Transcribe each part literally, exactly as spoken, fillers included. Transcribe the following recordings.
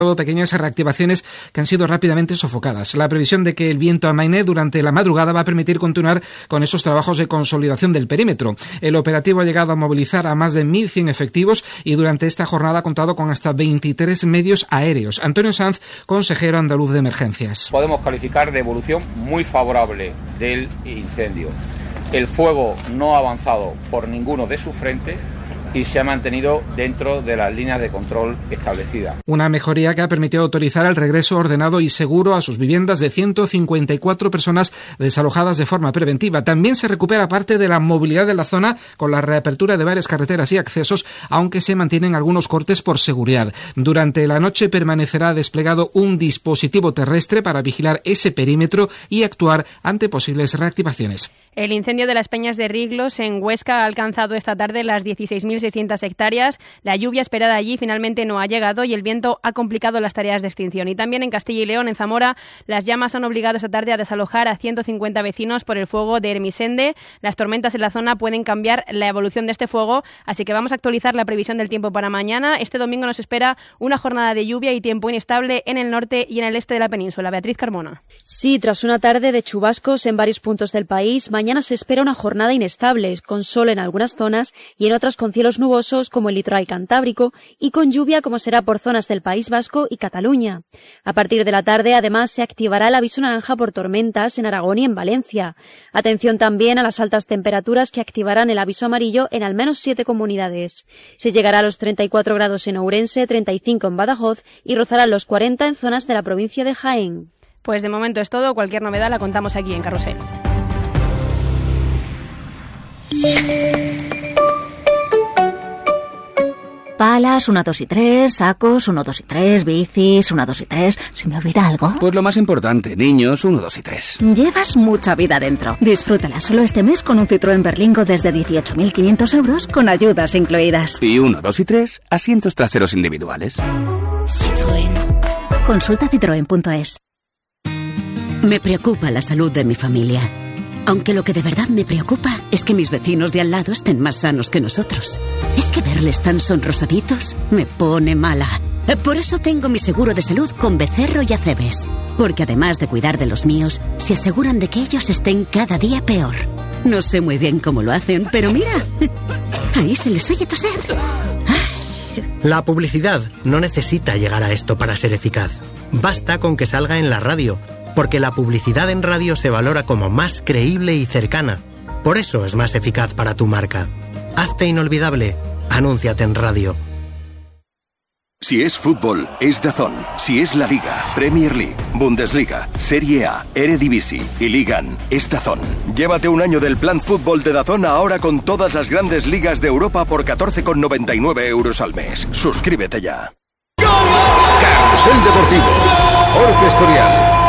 pequeñas reactivaciones que han sido rápidamente sofocadas. La previsión de que el viento amaine durante la madrugada va a permitir continuar con esos trabajos de consolidación del perímetro. El operativo ha llegado a movilizar a más de mil cien efectivos y durante esta jornada ha contado con hasta veintitrés medios aéreos. Antonio Sanz, consejero andaluz de emergencias. Podemos calificar de evolución muy favorable del incendio. El fuego no ha avanzado por ninguno de sus frentes y se ha mantenido dentro de las líneas de control establecidas. Una mejoría que ha permitido autorizar el regreso ordenado y seguro a sus viviendas de ciento cincuenta y cuatro personas desalojadas de forma preventiva. También se recupera parte de la movilidad de la zona con la reapertura de varias carreteras y accesos, aunque se mantienen algunos cortes por seguridad. Durante la noche permanecerá desplegado un dispositivo terrestre para vigilar ese perímetro y actuar ante posibles reactivaciones. El incendio de las Peñas de Riglos en Huesca ha alcanzado esta tarde las dieciséis mil seiscientas hectáreas. La lluvia esperada allí finalmente no ha llegado y el viento ha complicado las tareas de extinción. Y también en Castilla y León, en Zamora, las llamas han obligado esta tarde a desalojar a ciento cincuenta vecinos por el fuego de Hermisende. Las tormentas en la zona pueden cambiar la evolución de este fuego, así que vamos a actualizar la previsión del tiempo para mañana. Este domingo nos espera una jornada de lluvia y tiempo inestable en el norte y en el este de la península. Beatriz Carmona. Sí, tras una tarde de chubascos en varios puntos del país, mañana se espera una jornada inestable, con sol en algunas zonas y en otras con cielos nubosos como el litoral cantábrico y con lluvia como será por zonas del País Vasco y Cataluña. A partir de la tarde, además, se activará el aviso naranja por tormentas en Aragón y en Valencia. Atención también a las altas temperaturas que activarán el aviso amarillo en al menos siete comunidades. Se llegará a los treinta y cuatro grados en Ourense, treinta y cinco en Badajoz y rozarán los cuarenta en zonas de la provincia de Jaén. Pues de momento es todo. Cualquier novedad la contamos aquí en Carrusel. Palas, una, dos y tres, sacos, uno, dos y tres, bicis, una, dos y tres. ¿Se me olvida algo? Pues lo más importante, niños, uno, dos y tres. Llevas mucha vida dentro. Disfrútala solo este mes con un Citroën Berlingo desde dieciocho mil quinientos euros con ayudas incluidas. Y uno, dos y tres, asientos traseros individuales. Citroën. Consulta citroen punto es. Me preocupa la salud de mi familia. Aunque lo que de verdad me preocupa es que mis vecinos de al lado estén más sanos que nosotros. Es que verles tan sonrosaditos me pone mala. Por eso tengo mi seguro de salud con Becerro y Acebes. Porque además de cuidar de los míos, se aseguran de que ellos estén cada día peor. No sé muy bien cómo lo hacen, pero mira, ahí se les oye toser. La publicidad no necesita llegar a esto para ser eficaz. Basta con que salga en la radio. Porque la publicidad en radio se valora como más creíble y cercana. Por eso es más eficaz para tu marca. Hazte inolvidable. Anúnciate en radio. Si es fútbol, es DAZN. Si es la Liga, Premier League, Bundesliga, Serie A, Eredivisie y Ligan, es DAZN. Llévate un año del plan fútbol de DAZN ahora con todas las grandes ligas de Europa por catorce con noventa y nueve euros al mes. Suscríbete ya. Carrusel Deportivo. Jorge Estorial.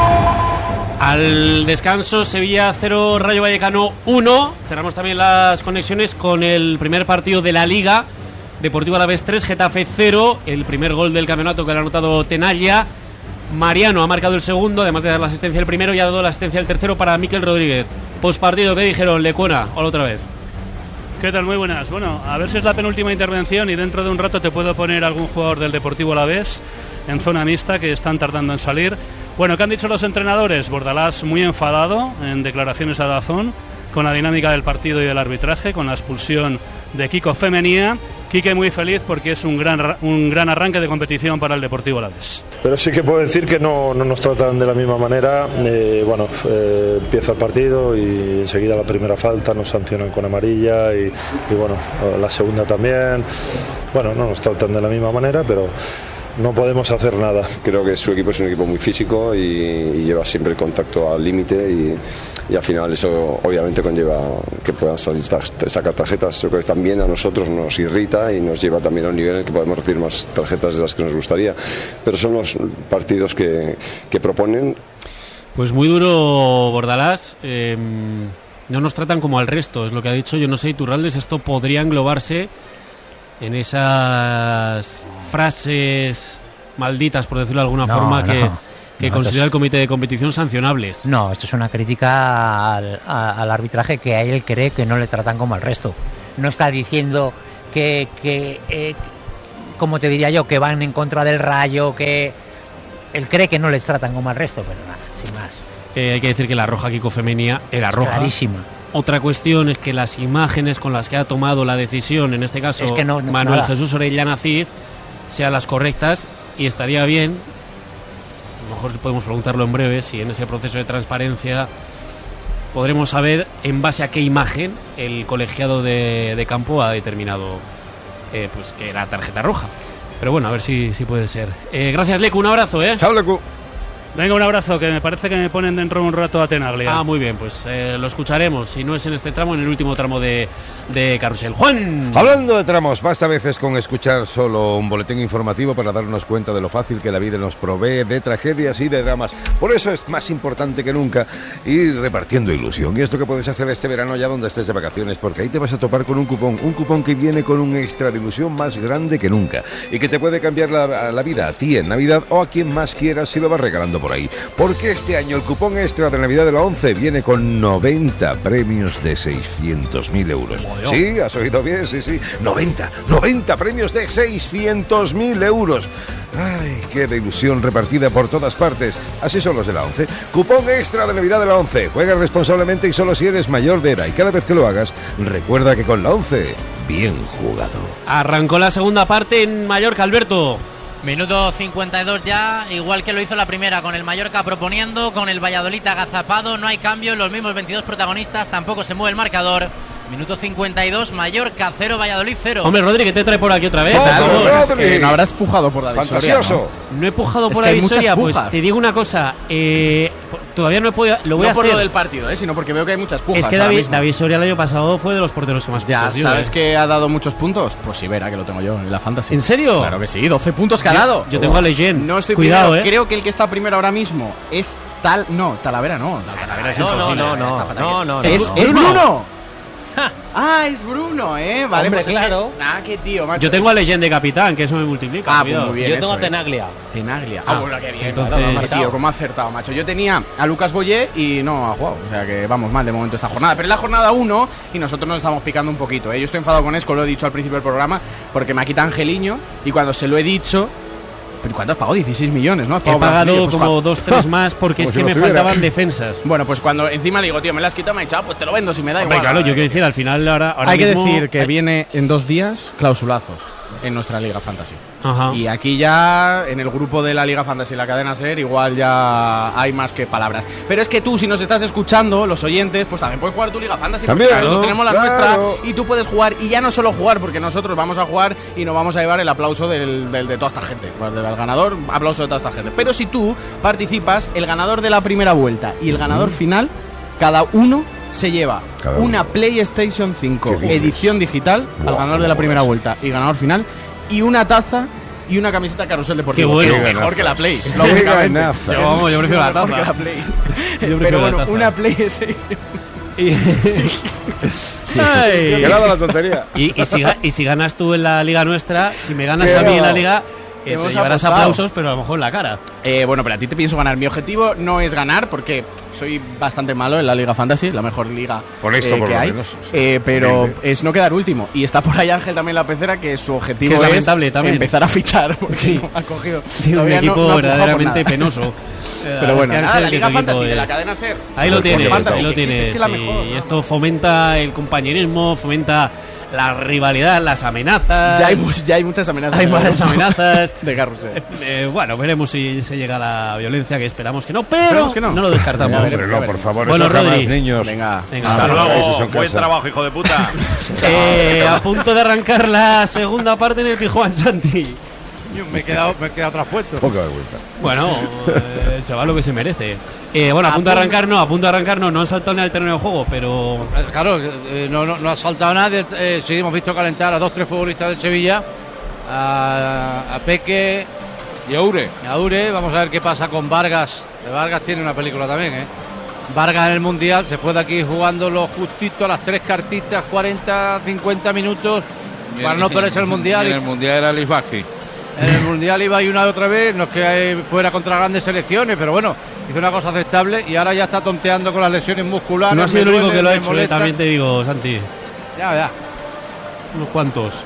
Al descanso, Sevilla cero, Rayo Vallecano uno. Cerramos también las conexiones con el primer partido de la Liga. Deportivo Alavés tres, Getafe cero. El primer gol del campeonato que le ha anotado Tenaglia. Mariano ha marcado el segundo, además de dar la asistencia el primero, y ha dado la asistencia el tercero para Mikel Rodríguez. Postpartido, ¿qué dijeron? Lecuona, hola otra vez. ¿Qué tal? Muy buenas. Bueno, a ver si es la penúltima intervención y dentro de un rato te puedo poner algún jugador del Deportivo Alavés en zona mixta que están tardando en salir. Bueno, ¿qué han dicho los entrenadores? Bordalás muy enfadado en declaraciones a DAZN con la dinámica del partido y del arbitraje, con la expulsión de Kiko Femenía. Quique muy feliz porque es un gran un gran arranque de competición para el Deportivo Alavés. Pero sí que puedo decir que no, no nos tratan de la misma manera. Eh, bueno, eh, empieza el partido y enseguida la primera falta nos sancionan con amarilla y, y bueno, la segunda también. Bueno, no nos tratan de la misma manera, pero no podemos hacer nada. Creo que su equipo es un equipo muy físico y, y lleva siempre el contacto al límite y, y al final eso obviamente conlleva que puedan salir, sacar tarjetas. Yo creo que también a nosotros nos irrita y nos lleva también a un nivel en el que podemos recibir más tarjetas de las que nos gustaría. Pero son los partidos que, que proponen. Pues muy duro Bordalás. Eh, no nos tratan como al resto, es lo que ha dicho. Yo no sé, Iturralde, esto podría englobarse en esas frases malditas, por decirlo de alguna no, forma, no, que, que no, considera el comité de competición sancionables. No, esto es una crítica al, a, al arbitraje, que a él cree que no le tratan como al resto. No está diciendo que, que, eh, como te diría yo, que van en contra del Rayo, que él cree que no les tratan como al resto, pero nada, sin más. Eh, hay que decir que la roja Kiko Femenia era roja. Clarísima. Otra cuestión es que las imágenes con las que ha tomado la decisión, en este caso es que no, no, Manuel nada. Jesús Orellana Cid, sean las correctas, y estaría bien, a lo mejor podemos preguntarlo en breve, si en ese proceso de transparencia podremos saber en base a qué imagen el colegiado de, de campo ha determinado eh, pues que era tarjeta roja. Pero bueno, a ver si, si puede ser. Eh, gracias, Lecu, un abrazo, ¿eh? Chao, Lecu. Venga, un abrazo, que me parece que me ponen dentro de un rato a Tenaglia. Ah, muy bien, pues eh, lo escucharemos, si no es en este tramo, en el último tramo de, de Carrusel. ¡Juan! Hablando de tramos, basta a veces con escuchar solo un boletín informativo para darnos cuenta de lo fácil que la vida nos provee de tragedias y de dramas. Por eso es más importante que nunca ir repartiendo ilusión. Y esto que puedes hacer este verano ya donde estés de vacaciones, porque ahí te vas a topar con un cupón, un cupón que viene con un extra de ilusión más grande que nunca y que te puede cambiar la, la vida a ti en Navidad o a quien más quieras si lo vas regalando por ahí. Porque este año el cupón extra de Navidad de la ONCE viene con noventa premios de seiscientos mil euros. Bueno. Sí, has oído bien, sí, sí. noventa, noventa premios de seiscientos mil euros. Ay, qué de ilusión repartida por todas partes. Así son los de la ONCE. Cupón extra de Navidad de la ONCE. Juega responsablemente y solo si eres mayor de edad. Y cada vez que lo hagas, recuerda que con la ONCE, bien jugado. Arrancó la segunda parte en Mallorca, Alberto. Minuto cincuenta y dos ya, igual que lo hizo la primera, con el Mallorca proponiendo, con el Valladolid agazapado, no hay cambio, los mismos veintidós protagonistas, tampoco se mueve el marcador. Minuto cincuenta y dos, Mallorca cero, Valladolid cero. Hombre, Rodri, ¿qué te trae por aquí otra vez? Eh, no habrás pujado por la visoria, Fantasioso. ¿no? No he pujado Es por que la hay muchas visoria, pues pujas. te digo una cosa, eh, todavía no he podido, lo voy no a por hacer. lo del partido, eh, sino porque veo que hay muchas pujas. Es que ahora David, mismo. David Soria el año pasado fue de los porteros que más Ya, puntos dio, ¿sabes eh. que ha dado muchos puntos? Pues sí, verá que lo tengo yo en la Fantasy. ¿En serio? Claro que sí, doce puntos que ha Yo- dado. yo tengo a Leyen. No estoy Cuidado, primero. eh. Creo que el que está primero ahora mismo es tal... No, Talavera no. Talavera es No, no, imposible. no, no, está fatal. no, no, Es, no. es Bruno. Bruno. Ah, es Bruno, eh. Vale, Hombre, pues es claro. que... Ah, qué tío, macho. Yo tengo a Leyen de capitán, que eso me multiplica. Ah, cuidado. pues muy bien. Yo eso, tengo a eh. Tenaglia. Tenaglia. Ah, Ah, bueno, qué bien. entonces- Entonces, tío, cómo ha acertado, macho. Yo tenía a Lucas Boyé y no ha jugado. O sea que vamos mal de momento esta jornada. Pero es la jornada uno y nosotros nos estamos picando un poquito, ¿eh? Yo estoy enfadado con Esco, lo he dicho al principio del programa, porque me ha quitado Angeliño y cuando se lo he dicho... ¿Pero cuánto has pagado? dieciséis millones, ¿no? Has He pagado Brasileño, pues, como cua- dos, tres más porque Como es si que no me tuviera. faltaban defensas. Bueno, pues cuando encima le digo, tío, me la has quitado, me ha dicho, ah, pues te lo vendo si me da Hombre, igual. claro, yo quiero decir, al final ahora, ahora Hay que mismo- decir que Ay, viene en dos días clausulazos en nuestra Liga Fantasy. Ajá. Y aquí ya, en el grupo de la Liga Fantasy y la cadena SER, igual ya hay más que palabras. Pero es que tú, si nos estás escuchando, los oyentes, pues también puedes jugar tu Liga Fantasy. También, porque nosotros ¿no? tenemos la Claro. nuestra y tú puedes jugar. Y ya no solo jugar, porque nosotros vamos a jugar y nos vamos a llevar el aplauso del, del- de toda esta gente. Pues del ganador, aplauso de toda esta gente. Pero si tú participas, el ganador de la primera vuelta y el ganador final, cada uno se lleva Cada una uno. PlayStation cinco ¿Qué dices? edición digital al Guau, ganador de la cómo primera molas. vuelta y ganador final, y una taza y una camiseta Carrusel Deportivo. Qué bueno. Que es Qué mejor que la ganazas. Play. Qué lógicamente. ganazas. Yo, vamos, yo prefiero la Mejor taza. que la Play. Yo prefiero Pero la bueno, taza. una PlayStation. Ay. Que nada la tontería. Y, y, si, ga- y si ganas tú en la liga nuestra, si me ganas Qué a mí en la bravo. liga, eh, Hemos te llevarás apostado. aplausos, pero a lo mejor en la cara. Eh, bueno, pero a ti te pienso ganar. Mi objetivo no es ganar porque soy bastante malo en la Liga Fantasy, la mejor liga Honesto, eh, por que lo hay. menos, sí. Eh, pero Humilde. es no quedar último. Y está por ahí Ángel también la pecera, que su objetivo Que es es, lamentable también. empezar a fichar porque Sí. no ha cogido. Tiene un todavía no- equipo no ha pujado por verdaderamente nada. penoso. Eh, Pero bueno, es que nada, Ángel, la que Liga tu Fantasy equipo de la es- cadena SER. Ahí lo Pues tienes, Fantasy, ahí lo que existe, tienes. es que la y mejor, ¿no? esto fomenta el compañerismo, fomenta la rivalidad, las amenazas. Ya hay, mu- ya hay muchas amenazas. Hay en el varias grupo amenazas. de Carrusel. Eh, bueno, veremos si se llega a la violencia, que esperamos que no, pero Esperemos que no. lo descartamos. Hombre, no, por favor, Bueno, eso jamás, Rodri. niños. Venga. Venga, Hasta hasta luego. luego. Esos son Buen casa. trabajo, hijo de puta. Eh, a punto de arrancar la segunda parte en el Pijuan, Santi. Me he quedado, me he quedado traspuesto. Poca vergüenza. Bueno, eh, el chaval lo que se merece. Eh, bueno, a, A punto de punto- arrancar no, a punto de arrancar no, no han saltado ni al terreno de juego, pero Eh, Claro, eh, no, no, no ha saltado nadie. Eh, sí, hemos visto calentar a dos, tres futbolistas del Sevilla. A, a Peque Y Aure. y a Ure. Vamos a ver qué pasa con Vargas. Que Vargas tiene una película también, ¿eh? Vargas en el Mundial se fue de aquí jugando lo justito a las tres cartitas, cuarenta, cincuenta minutos, para no perderse el Mundial. En Y el Mundial era Lisbaki. en el Mundial iba y una y otra vez, no es que eh, fuera contra grandes selecciones, pero bueno, hizo una cosa aceptable y ahora ya está tonteando con las lesiones musculares. no ha sido el me único duele, que lo ha me hecho, eh, molesta. también te digo, Santi. Ya, ya. Unos cuantos.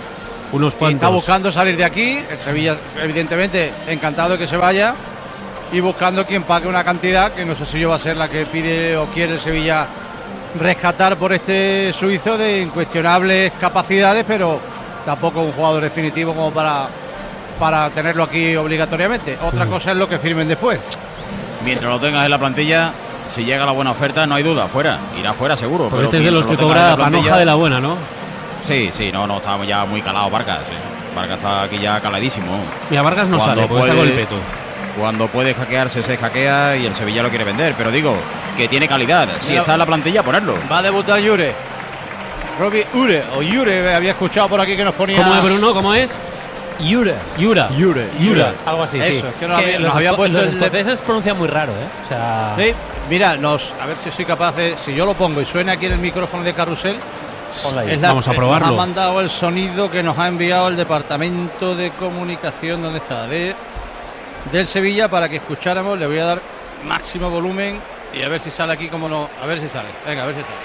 Unos y cuantos. está buscando salir de aquí. El Sevilla, evidentemente, encantado de que se vaya y buscando quien pague una cantidad que no sé si yo va a ser la que pide o quiere el Sevilla rescatar por este suizo de incuestionables capacidades, pero tampoco un jugador definitivo como para, para tenerlo aquí obligatoriamente. Otra cosa es lo que firmen después. Mientras lo tengas en la plantilla, si llega la buena oferta, no hay duda, fuera. Irá fuera seguro. Porque este es de los que cobra panoja de la buena, ¿no? Sí, sí, no, no, está ya muy calado Vargas. Sí. Vargas está aquí ya caladísimo. Y a Vargas no Cuando sale, porque puede, está golpeto. Cuando puede hackearse, se hackea y el Sevilla lo quiere vender. Pero digo, que tiene calidad. Si está en la plantilla, ponerlo. Va a debutar Yure. Robbie Ure, o Yure, había escuchado por aquí que nos ponía... ¿Cómo es, Bruno? ¿Cómo es? Yura. Yura. Yure. Yura. Algo así, Eso, sí. es que nos había, nos había puesto los el de- escoceses pronuncian muy raro, ¿eh? O sea... Sí, mira, nos, a ver si soy capaz de... Si yo lo pongo y suena aquí en el micrófono de Carrusel... ahí. es la- Vamos a probarlo. Nos ha mandado el sonido que nos ha enviado el Departamento de Comunicación, ¿dónde está? De, del Sevilla, para que escucháramos. Le voy a dar máximo volumen y a ver si sale aquí como no... A ver si sale. Venga, a ver si sale.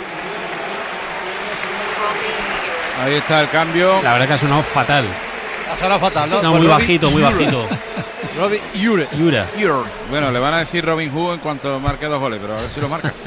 Ahí está el cambio. La verdad que ha sonado fatal. Ha sonado fatal, ¿no? No, Pues muy Robbie bajito, muy Yure. bajito. Robbie Yure. Yura. Bueno, le van a decir Robin Hood en cuanto marque dos goles, pero a ver si lo marca.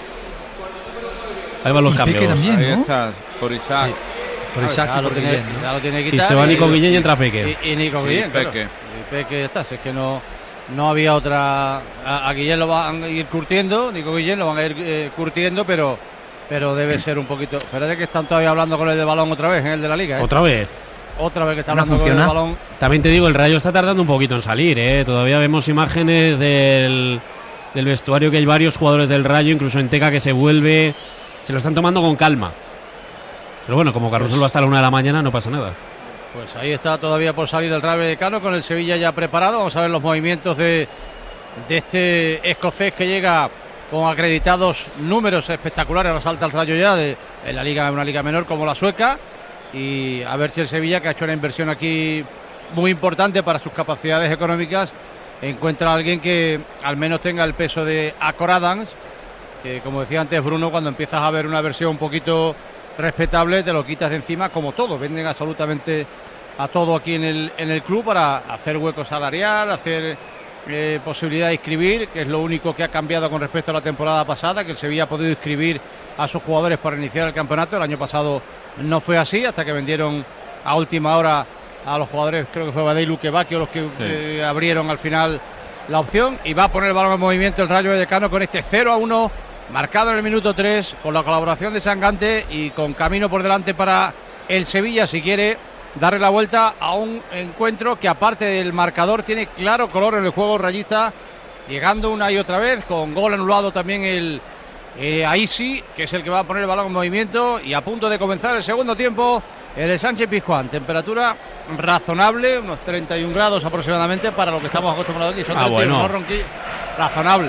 Ahí van los Y Peque cambios. también, Ahí ¿no? está, por Isaac. Por Isaac Ya y lo por tiene, Guillén, ¿no? ya lo tiene que Y quitar. se va Nico Guillén y entra Peque. Y, y Nico Sí, Guillén, claro. Peque. Y Peque ya está. Si es que no, no había otra. A, a Guillén lo van a ir curtiendo. Nico Guillén lo van a ir eh, curtiendo, pero pero debe ser un poquito. Espérate que están todavía hablando con el de balón otra vez, en el de la liga. ¿eh? Otra vez. Otra vez que está ¿No hablando con el funciona? de balón. También te digo, el Rayo está tardando un poquito en salir, ¿eh? Todavía vemos imágenes del, del vestuario, que hay varios jugadores del Rayo, incluso en Teca, que se vuelve. Se lo están tomando con calma. Pero bueno, como Carrusel va hasta la una de la mañana, no pasa nada. Pues ahí está todavía por salir el Rayo Vallecano con el Sevilla ya preparado. Vamos a ver los movimientos de, de este escocés que llega con acreditados números espectaculares. Resalta el Rayo ya de en la liga, una liga menor como la sueca. Y a ver si el Sevilla, que ha hecho una inversión aquí muy importante para sus capacidades económicas, encuentra a alguien que al menos tenga el peso de Acor Adams, que como decía antes Bruno, cuando empiezas a ver una versión un poquito respetable, te lo quitas de encima, como todo. Venden absolutamente a todo aquí en el, en el club para hacer hueco salarial, hacer eh, posibilidad de inscribir, que es lo único que ha cambiado con respecto a la temporada pasada, que el Sevilla ha podido inscribir a sus jugadores para iniciar el campeonato. El año pasado no fue así, hasta que vendieron a última hora a los jugadores, creo que fue Badei y Luque Bacchio los que Sí. eh, abrieron al final la opción, y va a poner el balón en movimiento el Rayo Vallecano con este cero a uno marcado en el minuto tres, con la colaboración de Sangante y con camino por delante para el Sevilla, si quiere darle la vuelta a un encuentro que, aparte del marcador, tiene claro color en el juego rayista, llegando una y otra vez, con gol anulado también el eh, Aisi, que es el que va a poner el balón en movimiento, y a punto de comenzar el segundo tiempo el Sánchez Pizjuán. Temperatura razonable, unos treinta y un grados aproximadamente para lo que estamos acostumbrados aquí. Son Ah, treinta y uno, bueno. ¿no, Ronqui? Razonable.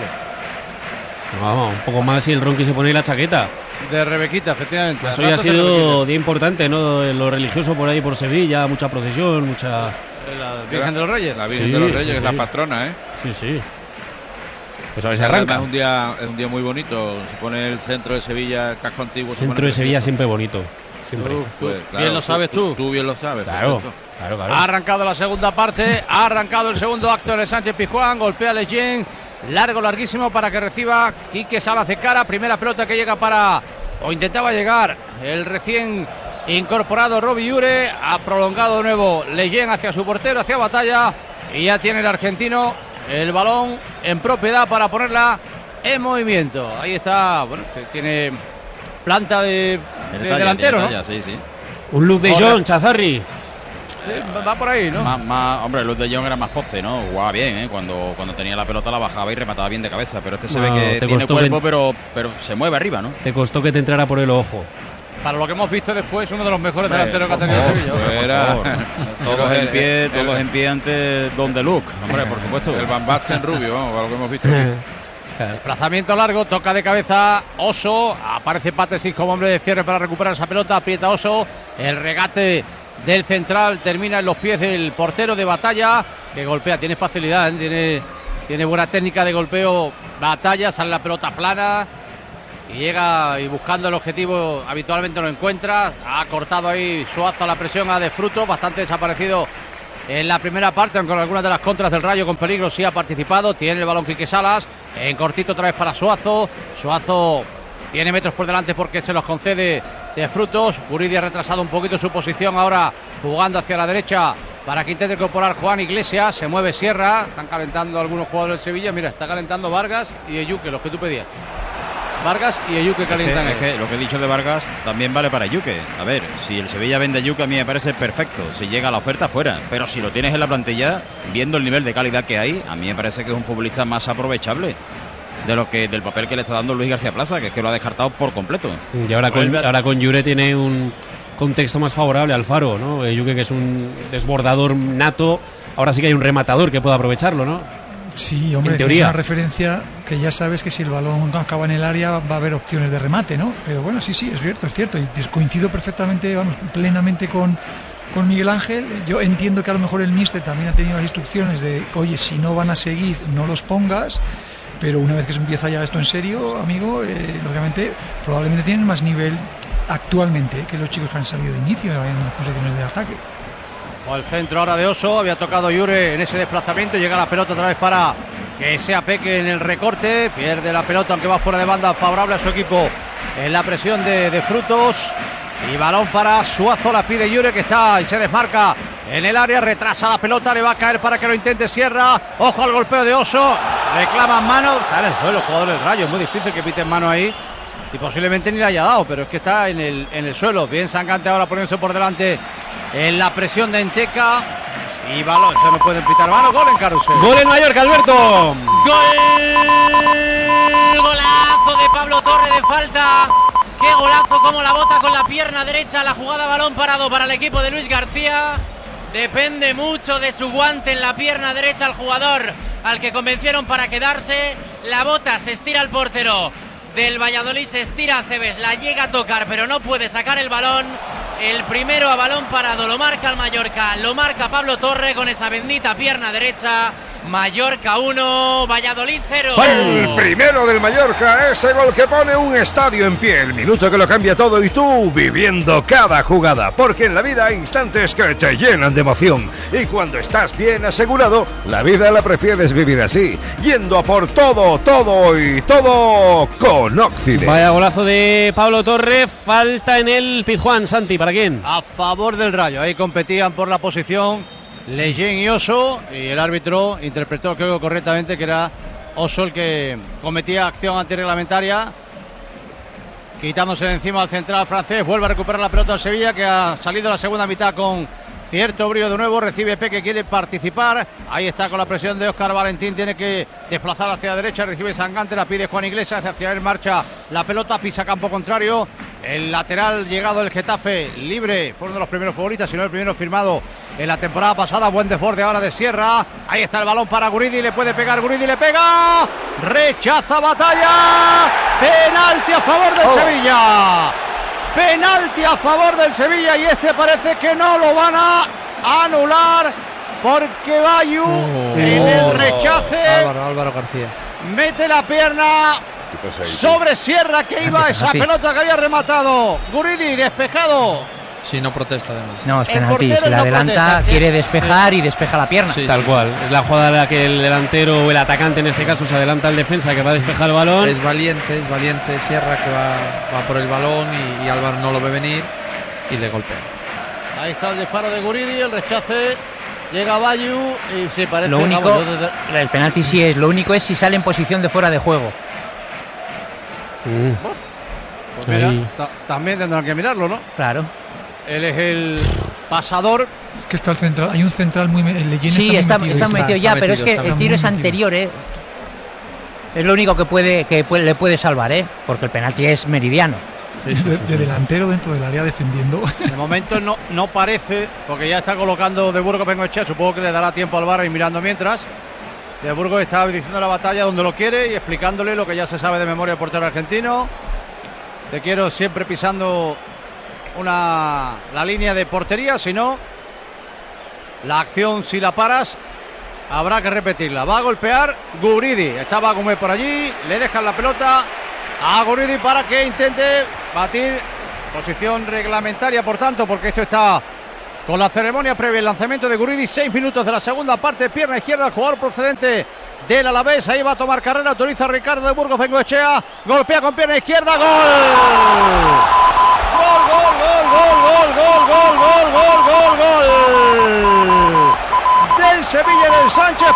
Vamos, un poco más y el Ronqui se pone ahí la chaqueta. De Rebequita, efectivamente. Eso ya ha sido día importante, ¿no? Lo religioso por ahí, por Sevilla, mucha procesión, mucha... La Virgen de los Reyes. La Virgen Sí, de los Reyes, sí, que es la sí. patrona, ¿eh? Sí, sí. Pues a ver si arranca. Es un día, es un día muy bonito. Se pone el centro de Sevilla, el casco antiguo. se Centro pone de Sevilla precioso. siempre bonito. Siempre. Uf, Pues, claro, bien lo sabes tú. Tú bien lo sabes. Claro, perfecto. claro, claro. Ha arrancado la segunda parte, ha arrancado el segundo acto de Sánchez Pizjuán, golpea a Leyen, largo, larguísimo para que reciba Quique Salas de cara, primera pelota que llega para, o intentaba llegar, el recién incorporado Robbie Ure, ha prolongado de nuevo Leyen hacia su portero, hacia Batalla, y ya tiene el argentino el balón en propiedad para ponerla en movimiento. Ahí está, bueno, que tiene planta de, de Tiene talla, delantero, tiene ¿no? talla, sí, sí. Un look de Corre. John, Chazarri. Eh, va por ahí, ¿no? Más, más, hombre, Luz de Jong era más poste, ¿no? Jugaba bien, ¿eh? Cuando, cuando tenía la pelota la bajaba y remataba bien de cabeza. Pero este se No, ve que te tiene costó cuerpo, que- pero, pero se mueve arriba, ¿no? Te costó que te entrara por el ojo. Para lo que hemos visto después, uno de los mejores Hombre, delanteros que ha por tenido el favor, Sevilla. por Era- favor. Todos en pie, el- todos en pie ante Don de Luc. Hombre, por supuesto. El Van Basten rubio, vamos, para lo que hemos visto aquí. Desplazamiento largo, toca de cabeza Oso, aparece Patesis como hombre de cierre para recuperar esa pelota, aprieta Oso, el regate del central termina en los pies del portero de Batalla, que golpea, tiene facilidad, ¿eh? tiene, tiene buena técnica de golpeo Batalla, sale la pelota plana, y llega y buscando el objetivo habitualmente lo encuentra. Ha cortado ahí Suazo la presión a De Frutos, bastante desaparecido en la primera parte, aunque con algunas de las contras del Rayo con peligro sí ha participado. Tiene el balón Quique Salas, en cortito otra vez para Suazo. Suazo tiene metros por delante porque se los concede De Frutos. Guridi ha retrasado un poquito su posición, ahora jugando hacia la derecha para que intente incorporar Juan Iglesias. Se mueve Sierra, están calentando algunos jugadores del Sevilla. Mira, está calentando Vargas y Eyuque, los que tú pedías. Vargas y Eyuque calientan. Es que, es que lo que he dicho de Vargas también vale para Eyuque. A ver, si el Sevilla vende a Eyuque, a mí me parece perfecto. Si llega la oferta, fuera. Pero si lo tienes en la plantilla, viendo el nivel de calidad que hay, a mí me parece que es un futbolista más aprovechable de lo que del papel que le está dando Luis García Plaza, que es que lo ha descartado por completo. Y ahora con, ahora con Yure tiene un contexto más favorable al Faro, ¿no? Eyuque, que es un desbordador nato, ahora sí que hay un rematador que puede aprovecharlo, ¿no? Sí, hombre, en teoría. Es una referencia que ya sabes que si el balón acaba en el área va a haber opciones de remate, ¿no? Pero bueno, sí, sí, es cierto, es cierto. Y coincido perfectamente, vamos, plenamente con, con Miguel Ángel. Yo entiendo que a lo mejor el míster también ha tenido las instrucciones de, oye, si no van a seguir, no los pongas. Pero una vez que se empieza ya esto en serio, amigo, eh, lógicamente, probablemente tienen más nivel actualmente eh, que los chicos que han salido de inicio en las posiciones de ataque. O el centro ahora de Oso, había tocado Yure en ese desplazamiento, llega la pelota otra vez para que sea Peque en el recorte, pierde la pelota aunque va fuera de banda, favorable a su equipo en la presión de, de Frutos, y balón para Suazo, la pide Yure que está y se desmarca en el área, retrasa la pelota, le va a caer para que lo intente Sierra, ojo al golpeo de Oso, reclaman mano, está en el suelo el jugador del Rayo, es muy difícil que piten mano ahí y posiblemente ni le haya dado, pero es que está en el, en el suelo, bien Sangante ahora poniéndose por delante en la presión de Enteca y balón, eso no pueden pitar mano, gol en Carrusel. Gol en Mallorca, Alberto. Gol, golazo de Pablo Torre de falta. Qué golazo, como la bota con la pierna derecha, la jugada balón parado para el equipo de Luis García. Depende mucho de su guante en la pierna derecha el jugador al que convencieron para quedarse. La bota, se estira el portero del Valladolid, se estira a Cebes, la llega a tocar pero no puede sacar el balón. El primero a balón parado lo marca el Mallorca, lo marca Pablo Torre con esa bendita pierna derecha. Mallorca uno, Valladolid cero. El primero del Mallorca, ese gol que pone un estadio en pie, el minuto que lo cambia todo y tú viviendo cada jugada, porque en la vida hay instantes que te llenan de emoción y cuando estás bien asegurado, la vida la prefieres vivir así, yendo a por todo, todo y todo con Occident. Vaya golazo de Pablo Torre, falta en el Pizjuán, Santi, ¿para quién? A favor del Rayo, ahí competían por la posición Leyen y Oso, y el árbitro interpretó, creo, correctamente que era Oso el que cometía acción antirreglamentaria, quitándose de encima al central francés. Vuelve a recuperar la pelota al Sevilla, que ha salido la segunda mitad con cierto brío de nuevo. Recibe Peque, quiere participar, ahí está con la presión de Óscar Valentín, tiene que desplazar hacia la derecha, recibe Sangante, la pide Juan Iglesias, hacia él marcha la pelota, pisa campo contrario. El lateral llegado del Getafe, libre, fue uno de los primeros favoritas, si no el primero firmado en la temporada pasada. Buen desborde ahora de Sierra, ahí está el balón para Guridi, le puede pegar Guridi, le pega, rechaza Batalla, penalti a favor del oh. Sevilla, penalti a favor del Sevilla, y este parece que no lo van a anular porque Bayu oh. en el rechace Álvaro, Álvaro García mete la pierna sobre Sierra, que iba esa pelota que había rematado Guridi, despejado. Sí, no protesta además. No, es penalti, si la adelanta protesta, quiere despejar y despeja la pierna. Sí, Tal sí. cual, es la jugada en la que el delantero o el atacante en este caso se adelanta al defensa que va a despejar el balón. Es valiente, es valiente Sierra, que va, va por el balón y, y Álvaro no lo ve venir y le golpea. Ahí está el disparo de Guridi, el rechace, llega Bayu y sí, parece... Lo único, vamos, desde... el penalti sí es, lo único es si sale en posición de fuera de juego. Mm. Pues mira, ta- también tendrán que mirarlo, ¿no? Claro. Él es el pasador. Es que está el central, hay un central muy... El Leyen sí, está, muy está, está metido ya, está pero metido, es que el tiro es metido. anterior, ¿eh? Es lo único que puede que puede, le puede salvar, ¿eh? Porque el penalti es meridiano. Sí, sí, sí, de, de delantero dentro del área defendiendo. De momento no, no parece, porque ya está colocando De Burgos Bengoechea, supongo que le dará tiempo al V A R y mirando mientras. De Burgos está diciendo la batalla donde lo quiere y explicándole lo que ya se sabe de memoria del portero argentino. Te quiero siempre pisando una la línea de portería, si no, la acción, si la paras, habrá que repetirla. Va a golpear Guridi, estaba Gómez por allí, le dejan la pelota a Guridi para que intente batir posición reglamentaria, por tanto, porque esto está con la ceremonia previa, el lanzamiento de Guridi, seis minutos de la segunda parte, pierna izquierda, el jugador procedente del Alavés, ahí va a tomar carrera, autoriza a Ricardo de Burgos Bengoechea, golpea con pierna izquierda, gol, gol, gol, gol, gol, gol, gol, gol, gol, gol, gol, del Sevilla en el Sánchez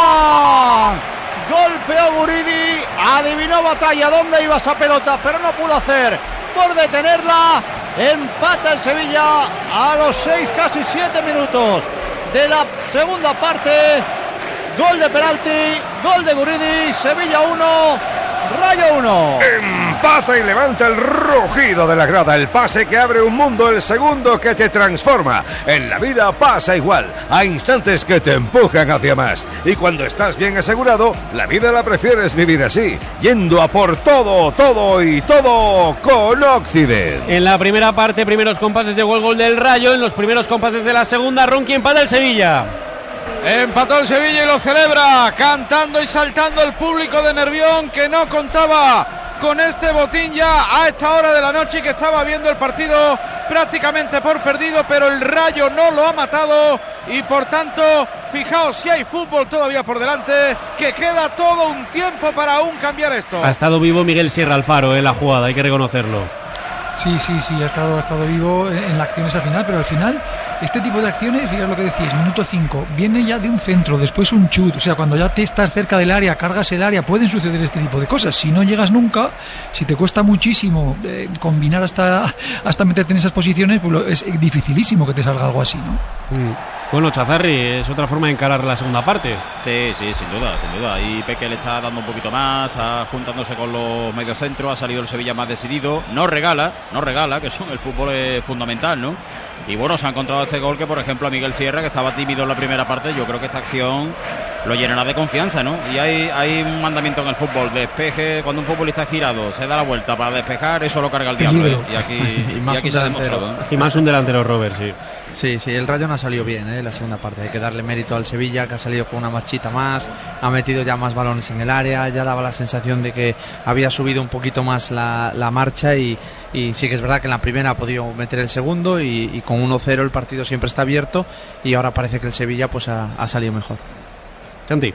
Pizjuán, golpeó Guridi, adivinó batalla dónde iba esa pelota, pero no pudo hacer por detenerla. Empata el Sevilla a los seis, casi siete minutos de la segunda parte. Gol de penalti, gol de Guridi, Sevilla uno, Rayo uno. Empata y levanta el rugido de la grada, el pase que abre un mundo, el segundo que te transforma. En la vida pasa igual, hay instantes que te empujan hacia más. Y cuando estás bien asegurado, la vida la prefieres vivir así, yendo a por todo, todo y todo con Occident. En la primera parte, primeros compases llegó el gol del Rayo, en los primeros compases de la segunda, Ronqui empata el Sevilla. Empató el Sevilla y lo celebra, cantando y saltando el público de Nervión, que no contaba con este botín ya a esta hora de la noche y que estaba viendo el partido prácticamente por perdido, pero el Rayo no lo ha matado y por tanto, fijaos si hay fútbol todavía por delante, que queda todo un tiempo para aún cambiar esto. Ha estado vivo Miguel Sierra Alfaro en la jugada, hay que reconocerlo. Sí, sí, sí, ha estado, ha estado vivo en la acción esa final, pero al final este tipo de acciones, fíjate lo que decís, minuto cinco, viene ya de un centro, después un chut, o sea, cuando ya te estás cerca del área, cargas el área, pueden suceder este tipo de cosas. Si no llegas nunca, si te cuesta muchísimo eh, combinar hasta, hasta meterte en esas posiciones, pues lo, es dificilísimo que te salga algo así, ¿no? Mm. Bueno, Chazarri, es otra forma de encarar la segunda parte. Sí, sí, sin duda, sin duda. Ahí Peque le está dando un poquito más, está juntándose con los mediocentros, ha salido el Sevilla más decidido. No regala, no regala, que son el fútbol es fundamental, ¿no? Y bueno, se ha encontrado este gol que, por ejemplo, a Miguel Sierra, que estaba tímido en la primera parte, yo creo que esta acción lo llenará de confianza, ¿no? Y hay, hay un mandamiento en el fútbol, despeje, cuando un futbolista es girado, se da la vuelta para despejar, eso lo carga el diablo, ¿eh? Y aquí, y más y aquí un se ha delantero. demostrado, ¿eh? Y más un delantero, Robert, sí. Sí, sí, el Rayo no ha salido bien, ¿eh? La segunda parte. Hay que darle mérito al Sevilla, que ha salido con una marchita más, ha metido ya más balones en el área, ya daba la sensación de que había subido un poquito más la, la marcha y, y sí que es verdad que en la primera ha podido meter el segundo y, y con uno cero el partido siempre está abierto y ahora parece que el Sevilla pues ha, ha salido mejor. Santi.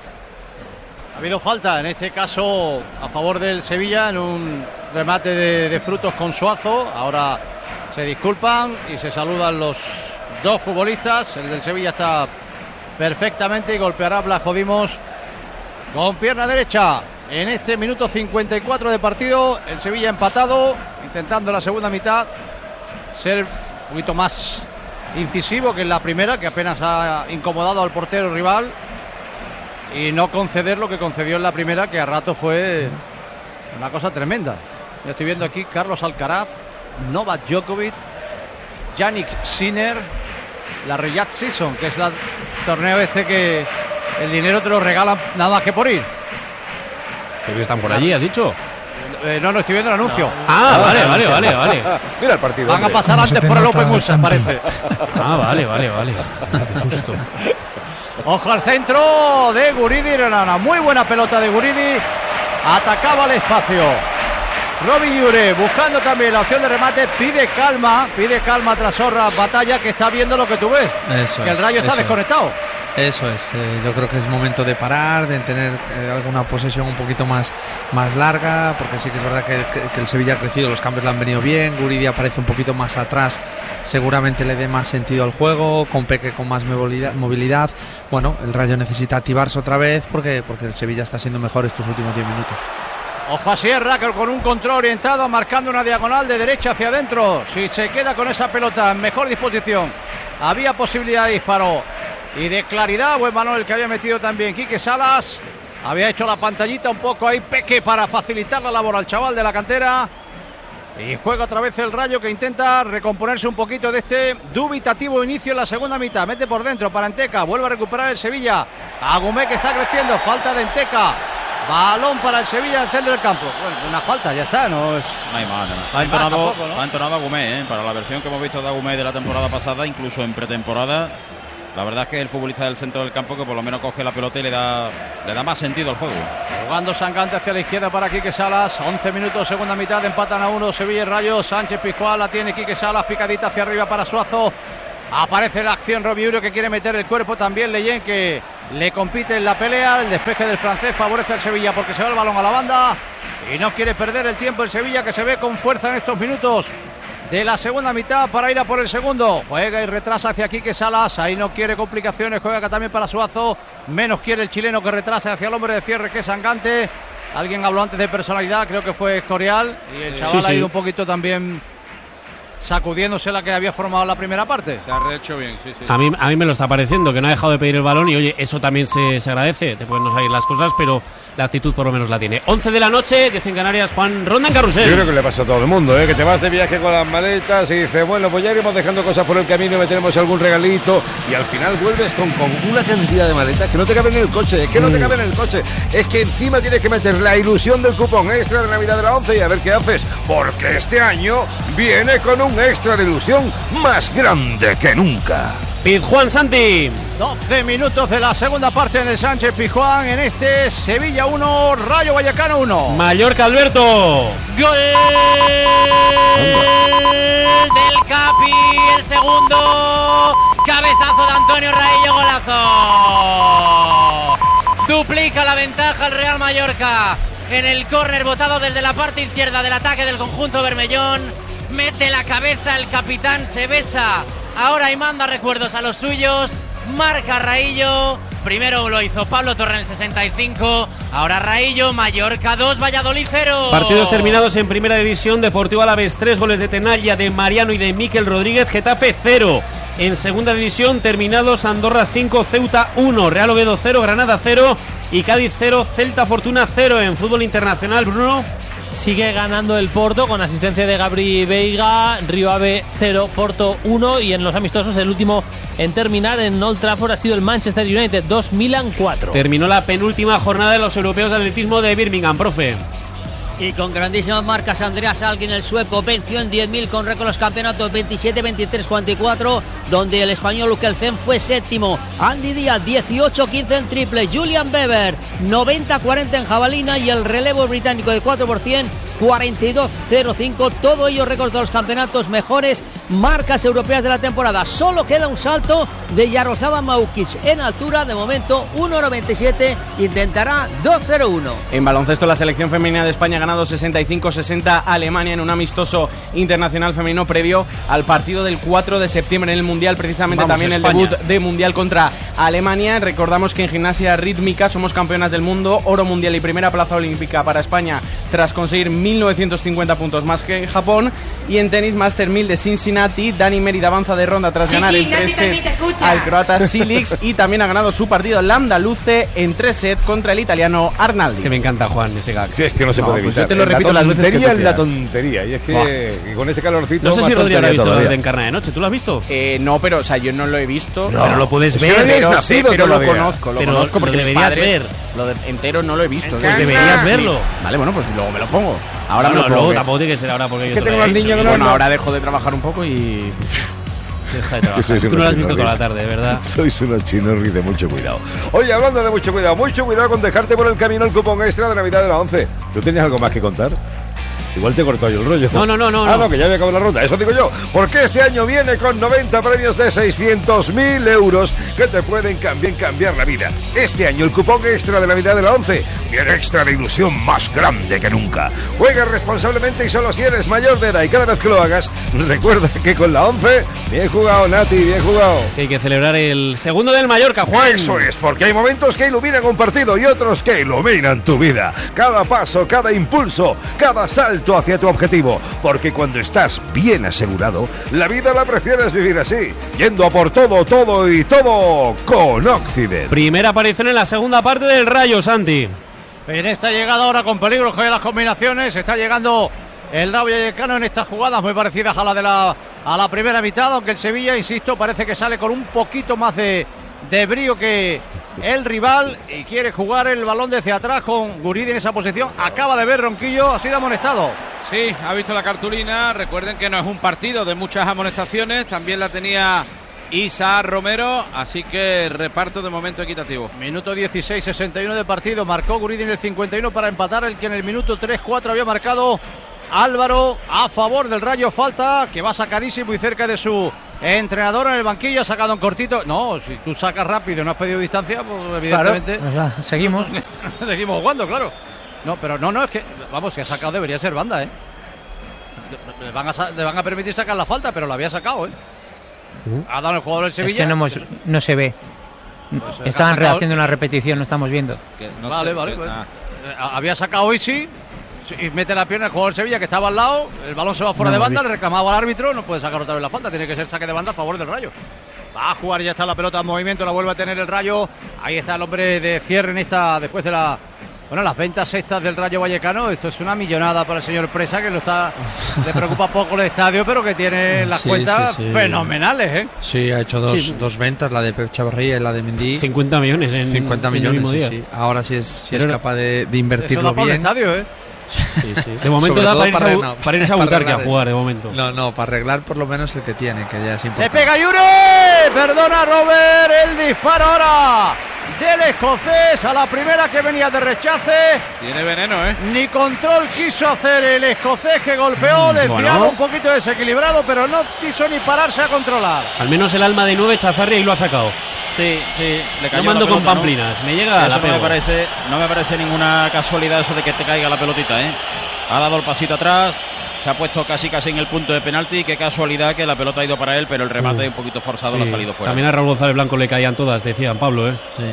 Ha habido falta, en este caso a favor del Sevilla, en un remate de, de Frutos con Suazo. Ahora se disculpan y se saludan los dos futbolistas. El del Sevilla está perfectamente y golpeará a Blasco Dimos con pierna derecha. En este minuto cincuenta y cuatro de partido, el Sevilla empatado, intentando en la segunda mitad ser un poquito más incisivo que en la primera, que apenas ha incomodado al portero rival, y no conceder lo que concedió en la primera, que a rato fue una cosa tremenda. Ya estoy viendo aquí Carlos Alcaraz, Novak Djokovic, Yannick Sinner, la Riyadh Season, que es el torneo este que el dinero te lo regalan nada más que por ir. ¿Pero están por allí, has dicho? Eh, no, no estoy viendo el anuncio. No. Ah, vale, vale, vale, vale. Mira el partido. Van a pasar antes por el Open Mulsa, parece. Ah, vale, vale, vale. Qué susto. Ojo al centro de Guridi, era una muy buena pelota de Guridi. Atacaba el espacio Robin Llure, buscando también la opción de remate. Pide calma, pide calma tras Sorra Batalla, que está viendo lo que tú ves. Eso que es, el Rayo está eso desconectado. Eso es, eh, yo creo que es momento de parar, de tener eh, alguna posesión un poquito más, más larga, porque sí que es verdad que, que, que el Sevilla ha crecido, los cambios le han venido bien, Guridi aparece un poquito más atrás, seguramente le dé más sentido al juego, con Peque con más movilidad, movilidad. Bueno, el Rayo necesita activarse otra vez porque, porque el Sevilla está siendo mejor estos últimos diez minutos. Ojo a Sierra, que con un control orientado, marcando una diagonal de derecha hacia adentro. Si se queda con esa pelota en mejor disposición, había posibilidad de disparo y de claridad. Buen balón el que había metido también Quique Salas. Había hecho la pantallita un poco ahí Peque para facilitar la labor al chaval de la cantera. Y juega otra vez el Rayo, que intenta recomponerse un poquito de este dubitativo inicio en la segunda mitad. Mete por dentro para Enteca, vuelve a recuperar el Sevilla. Agumé, que está creciendo, falta de Enteca. Balón para el Sevilla al centro del campo. Bueno, una falta, ya está, no es. No hay más, no. No Ha hay más entonado, tampoco, ¿no? ha entonado Agumé, ¿eh? Para la versión que hemos visto de Agumé de la temporada pasada, incluso en pretemporada, La verdad es que es el futbolista del centro del campo que por lo menos coge la pelota y le da, le da más sentido al juego. Jugando Sangante hacia la izquierda para Quique Salas. once minutos, segunda mitad, empatan a uno Sevilla y Rayo. Sánchez Pizjuán la tiene Quique Salas, picadita hacia arriba para Suazo. Aparece la acción Robiurio que quiere meter el cuerpo. También Leyen que le compite en la pelea. El despeje del francés favorece al Sevilla porque se va el balón a la banda y no quiere perder el tiempo el Sevilla, que se ve con fuerza en estos minutos de la segunda mitad para ir a por el segundo. Juega y retrasa hacia Quique Salas. Ahí no quiere complicaciones. Juega también para Suazo. Menos quiere el chileno que retrasa hacia el hombre de cierre, que es Sangante. Alguien habló antes de personalidad, creo que fue Escorial. Y el chaval sí, sí. ha ido un poquito también sacudiéndose la que había formado la primera parte. Se ha rehecho bien, sí, sí. A mí, a mí me lo está pareciendo, que no ha dejado de pedir el balón y oye, eso también se, se agradece. Te pueden no salir las cosas, pero la actitud por lo menos la tiene. once de la noche, diez en Canarias, Juan, ronda en carrusel. Yo creo que le pasa a todo el mundo, ¿eh? Que te vas de viaje con las maletas y dices, bueno, pues ya iremos dejando cosas por el camino, meteremos algún regalito y al final vuelves con, con una cantidad de maletas que no te caben en el coche, es que no te caben en el coche, es que encima tienes que meter la ilusión del cupón extra de Navidad de la once y a ver qué haces, porque este año viene con un extra de ilusión más grande que nunca. Pizjuán, Santi. doce minutos de la segunda parte en el Sánchez Pizjuán, en este Sevilla uno, Rayo Vallecano uno. Mallorca, Alberto. Gol del Capi, el segundo. Cabezazo de Antonio Raillo, golazo. Duplica la ventaja el Real Mallorca en el córner botado desde la parte izquierda del ataque del conjunto bermellón. Mete la cabeza el capitán Sebesa. Ahora y manda recuerdos a los suyos. Marca Raillo. Primero lo hizo Pablo Torre en el sesenta y cinco. Ahora Raillo. Mallorca dos, Valladolid cero. Partidos terminados en Primera División. Deportivo Alavés tres, goles de Tenalla, de Mariano y de Miquel Rodríguez. Getafe cero. En Segunda División terminados Andorra cinco, Ceuta uno, Real Oviedo cero, Granada cero y Cádiz cero, Celta Fortuna cero. En fútbol internacional, Bruno. Sigue ganando el Porto con asistencia de Gabri Veiga. Río Ave cero, Porto uno. Y en los amistosos el último en terminar en Old Trafford ha sido el Manchester United dos, Milan cuatro. Terminó la penúltima jornada de los europeos de atletismo de Birmingham, profe. Y con grandísimas marcas, Andreas Alkin, el sueco, venció en diez mil con récord los campeonatos veintisiete, veintitrés, cuarenta y cuatro, donde el español Ukelfen fue séptimo. Andy Díaz, dieciocho quince en triple. Julian Weber, noventa cuarenta en jabalina. Y el relevo británico de cuatro por cien, cuarenta y dos cero cinco. Todo ello récords de los campeonatos, mejores marcas europeas de la temporada. Solo queda un salto de Jaroslava Maukic en altura. De momento uno noventa y siete, intentará dos cero uno. En baloncesto, la selección femenina de España ha ganado sesenta y cinco sesenta a Alemania en un amistoso internacional femenino previo al partido del cuatro de septiembre en el Mundial, precisamente. Vamos, también España. El debut de Mundial contra Alemania. Recordamos que en gimnasia rítmica somos campeonas del mundo, oro mundial y primera plaza olímpica para España tras conseguir mil novecientos cincuenta puntos más que Japón. Y en tenis, Master mil de Cincinnati, Dani Mérida avanza de ronda tras sí, ganar sí, en tres sets al croata Silic y también ha ganado su partido la andaluce en tres sets contra el italiano Arnaldi. Que me encanta, Juan, ese gag. Sí, es que no se no, puede evitar. Pues yo te lo repito las veces que es la tontería, y es que y con este calorcito. No sé si Rodrigo ha visto lo de Encarna de Noche, ¿tú lo has visto? Eh, no, pero o sea, yo no lo he visto. No, pero lo puedes es ver, que pero, no sé, pero lo conozco, lo pero conozco porque lo deberías padres, ver. Lo de entero no lo he visto. Pues deberías verlo. Vale, bueno, pues luego me lo pongo. Ahora no, me lo luego pongo. tampoco tiene que ser ahora porque es yo que tengo los niños. Bueno, ahora dejo de trabajar un poco y deja de trabajar. Tú no lo has visto toda la tarde, ¿verdad? Sois unos chinorris de mucho cuidado. Oye, hablando de mucho cuidado, mucho cuidado con dejarte por el camino el cupón extra de Navidad de la once. ¿Tú tenías algo más que contar? Igual te cortó yo el rollo. No, no, no, no. Ah, no, que ya había acabado la ronda. Eso digo yo. Porque este año viene con noventa premios de seiscientos mil euros que te pueden cambiar, cambiar la vida. Este año el cupón extra de Navidad de la once viene extra de ilusión más grande que nunca. Juega responsablemente y solo si eres mayor de edad. Y cada vez que lo hagas, recuerda que con la once, bien jugado, Nati, bien jugado. Es que hay que celebrar el segundo del Mallorca, Juan. Eso es, porque hay momentos que iluminan un partido y otros que iluminan tu vida. Cada paso, cada impulso, cada salto hacia tu objetivo, porque cuando estás bien asegurado, la vida la prefieres vivir así, yendo a por todo, todo y todo con Occident. Primera aparición en la segunda parte del Rayo, Santi. En esta llegada ahora con peligro de las combinaciones, está llegando el Rayo Vallecano en estas jugadas muy parecidas a la de la a la primera mitad, aunque el Sevilla, insisto, parece que sale con un poquito más de de brío que el rival y quiere jugar el balón desde atrás con Guridi en esa posición. Acaba de ver Ronquillo, ha sido amonestado. Sí, ha visto la cartulina. Recuerden que no es un partido de muchas amonestaciones. También la tenía Isa Romero, así que reparto de momento equitativo. Minuto dieciséis, sesenta y uno de partido, marcó Guridi en el cincuenta y uno para empatar, el que en el minuto tres cuatro había marcado Álvaro a favor del Rayo. Falta que va a sacar Isi muy cerca de su entrenador en el banquillo, ha sacado un cortito. No, si tú sacas rápido y no has pedido distancia, pues evidentemente... Claro, pues seguimos. Seguimos jugando, claro. No, pero no, no, es que, vamos, si ha sacado debería ser banda, ¿eh? Le van a, le van a permitir sacar la falta, pero la había sacado, ¿eh? Ha dado el jugador del Sevilla. Es que no, hemos, no se ve. Pues Estaban rehaciendo una repetición, no estamos viendo. No vale, sé, vale. Pues, ah. Había sacado Isi y mete la pierna el jugador del Sevilla que estaba al lado. El balón se va fuera no, de banda, le reclamaba al árbitro. No puede sacar otra vez la falta, tiene que ser saque de banda a favor del Rayo. Va a jugar, ya está la pelota en movimiento, la vuelve a tener el Rayo. Ahí está el hombre de cierre en esta, después de la... Bueno, las ventas estas del Rayo Vallecano, esto es una millonada para el señor Presa, que lo está, le preocupa poco el estadio, pero que tiene las sí, cuentas sí, sí. fenomenales, ¿eh? Sí, ha hecho dos, sí. dos ventas, la de Pep Chavarría y la de Mendy. cincuenta millones en cincuenta millones, en el mismo día. Sí, sí. Ahora sí es, sí es capaz de, de invertirlo eso da bien. Para el estadio, ¿eh? Sí, sí. De momento da para, para, ir a, para irse a Butarque a jugar, de momento. No, no, para arreglar por lo menos el que tiene, que ya es importante. ¡Le pega Yure! Perdona, Robert, el disparo ahora del escocés a la primera que venía de rechace. Tiene veneno, ¿eh? Ni control quiso hacer el escocés, que golpeó, desviado, bueno. un poquito desequilibrado, pero no quiso ni pararse a controlar. Al menos el alma de nueve Chazarri y lo ha sacado. Sí, sí, le cayó no mando la pelota, con pamplinas, ¿no? me llega eso la no me parece, no me parece ninguna casualidad eso de que te caiga la pelotita, ¿eh? Ha dado el pasito atrás, se ha puesto casi casi en el punto de penalti. Qué casualidad que la pelota ha ido para él, pero el remate uh, un poquito forzado sí. le ha salido fuera. También a Raúl González Blanco le caían todas, decían Pablo, ¿eh? Sí.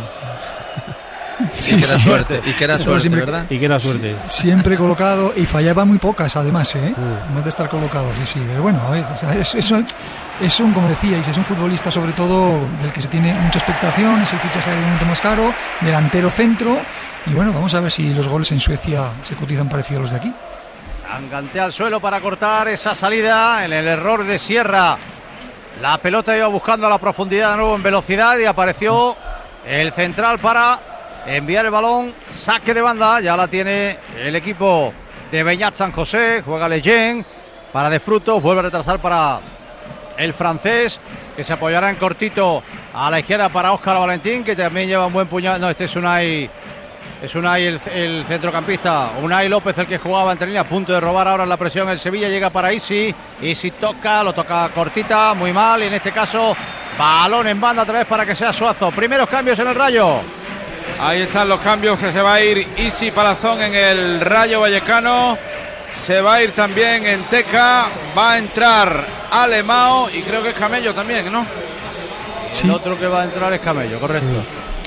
Sí, y que era sí, suerte, y que era suerte, siempre, ¿verdad? Y que era suerte. Siempre colocado y fallaba muy pocas, además, ¿eh? Uh. En vez de estar colocado, sí, sí. Pero bueno, a ver, es, es, es un, como decíais, es un futbolista sobre todo del que se tiene mucha expectación, es el fichaje de momento más caro, delantero centro, y bueno, vamos a ver si los goles en Suecia se cotizan parecidos a los de aquí. Sangantea al suelo para cortar esa salida, en el error de Sierra. La pelota iba buscando a la profundidad de nuevo en velocidad y apareció el central para enviar el balón, saque de banda, ya la tiene el equipo de Beñat San José, juega Leyen para De Frutos, vuelve a retrasar para el francés, que se apoyará en cortito a la izquierda para Óscar Valentín, que también lleva un buen puñal, no, este es Unai, es Unai el, el centrocampista, Unai López el que jugaba entre líneas, a punto de robar ahora la presión el Sevilla, llega para Isi, Isi toca, lo toca cortita, muy mal, y en este caso balón en banda otra vez para que sea Suazo, primeros cambios en el Rayo. Ahí están los cambios, que se va a ir Isi Palazón en el Rayo Vallecano. Se va a ir también en Teca. Va a entrar Alemão y creo que es Camello también, ¿no? Sí. El otro que va a entrar es Camello, correcto. Sí.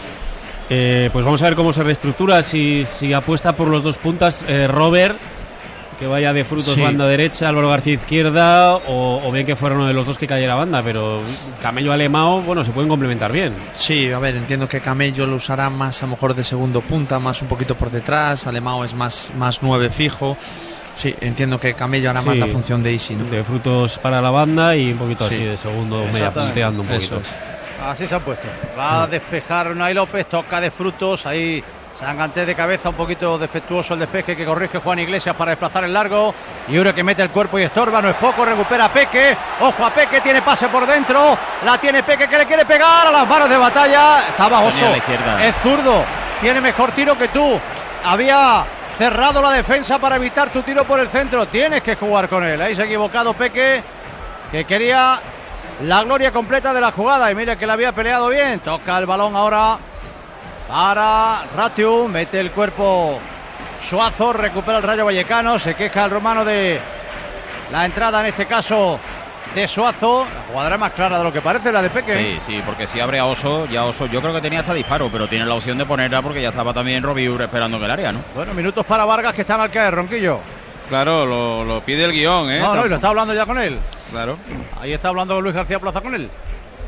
Eh, pues vamos a ver cómo se reestructura. Si, si apuesta por los dos puntas, eh, Robert, que vaya De Frutos sí. banda derecha, Álvaro García izquierda, o, o bien que fuera uno de los dos que cayera banda, pero Camello Alemão, bueno, se pueden complementar bien. Sí, a ver, entiendo que Camello lo usará más a lo mejor de segundo punta, más un poquito por detrás, Alemão es más, más nueve fijo. Sí, entiendo que Camello hará sí, más la función de Isi, ¿no? De Frutos para la banda y un poquito sí. así de segundo, media punteando un poquito. Así se han puesto. Va a despejar Unai López, toca De Frutos, ahí Sanganté de cabeza, un poquito defectuoso el despeje que corrige Juan Iglesias para desplazar el largo. Y Ure que mete el cuerpo y estorba, no es poco, recupera Peque. Ojo a Peque, tiene pase por dentro. La tiene Peque que le quiere pegar a las manos de batalla. Estaba Oso, es zurdo, tiene mejor tiro que tú. Había cerrado la defensa para evitar tu tiro por el centro. Tienes que jugar con él. Ahí se ha equivocado Peque, que quería la gloria completa de la jugada. Y mira que la había peleado bien. Toca el balón ahora para Ratiu, mete el cuerpo Suazo, recupera el Rayo Vallecano, se queja el romano de la entrada, en este caso de Suazo. La jugadora más clara de lo que parece, la de Peque. Sí, sí, porque si abre a Oso, ya Oso, yo creo que tenía hasta disparo, pero tiene la opción de ponerla porque ya estaba también Robiur esperando en el área, ¿no? Bueno, minutos para Vargas, que está al caer, Ronquillo. Claro, lo, lo pide el guión, ¿eh? No, no, y lo está hablando ya con él. Claro. Ahí está hablando Luis García Plaza con él.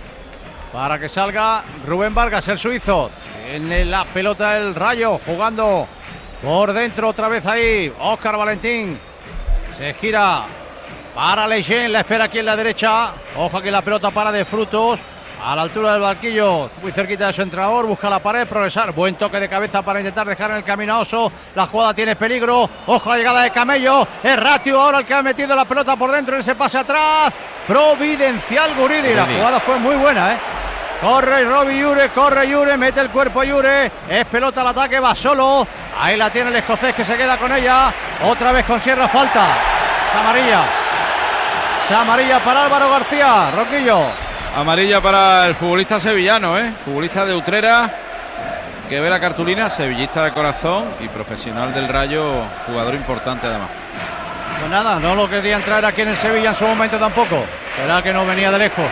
Para que salga Rubén Vargas, el suizo. Tiene la pelota el Rayo, jugando por dentro otra vez ahí. Óscar Valentín se gira para Leyen, la espera aquí en la derecha. Ojo que la pelota para De Frutos. a la altura del banquillo, muy cerquita de su entrenador, busca la pared, progresar, buen toque de cabeza para intentar dejar en el camino a Oso, la jugada tiene peligro, ojo a la llegada de Camello, es Ratio ahora el que ha metido la pelota por dentro en ese pase atrás, providencial Guridi, la jugada fue muy buena, eh. Corre Robbie Llure, corre Llure, mete el cuerpo Llure, es pelota al ataque, va solo, ahí la tiene el escocés que se queda con ella, otra vez con Sierra, falta, es amarilla, es amarilla para Álvaro García, Ronquillo. Amarilla para el futbolista sevillano, ¿eh? Futbolista de Utrera, que ve la cartulina, sevillista de corazón y profesional del Rayo, jugador importante además. Pues nada, no lo querían traer aquí en el Sevilla en su momento tampoco, será que no venía de lejos.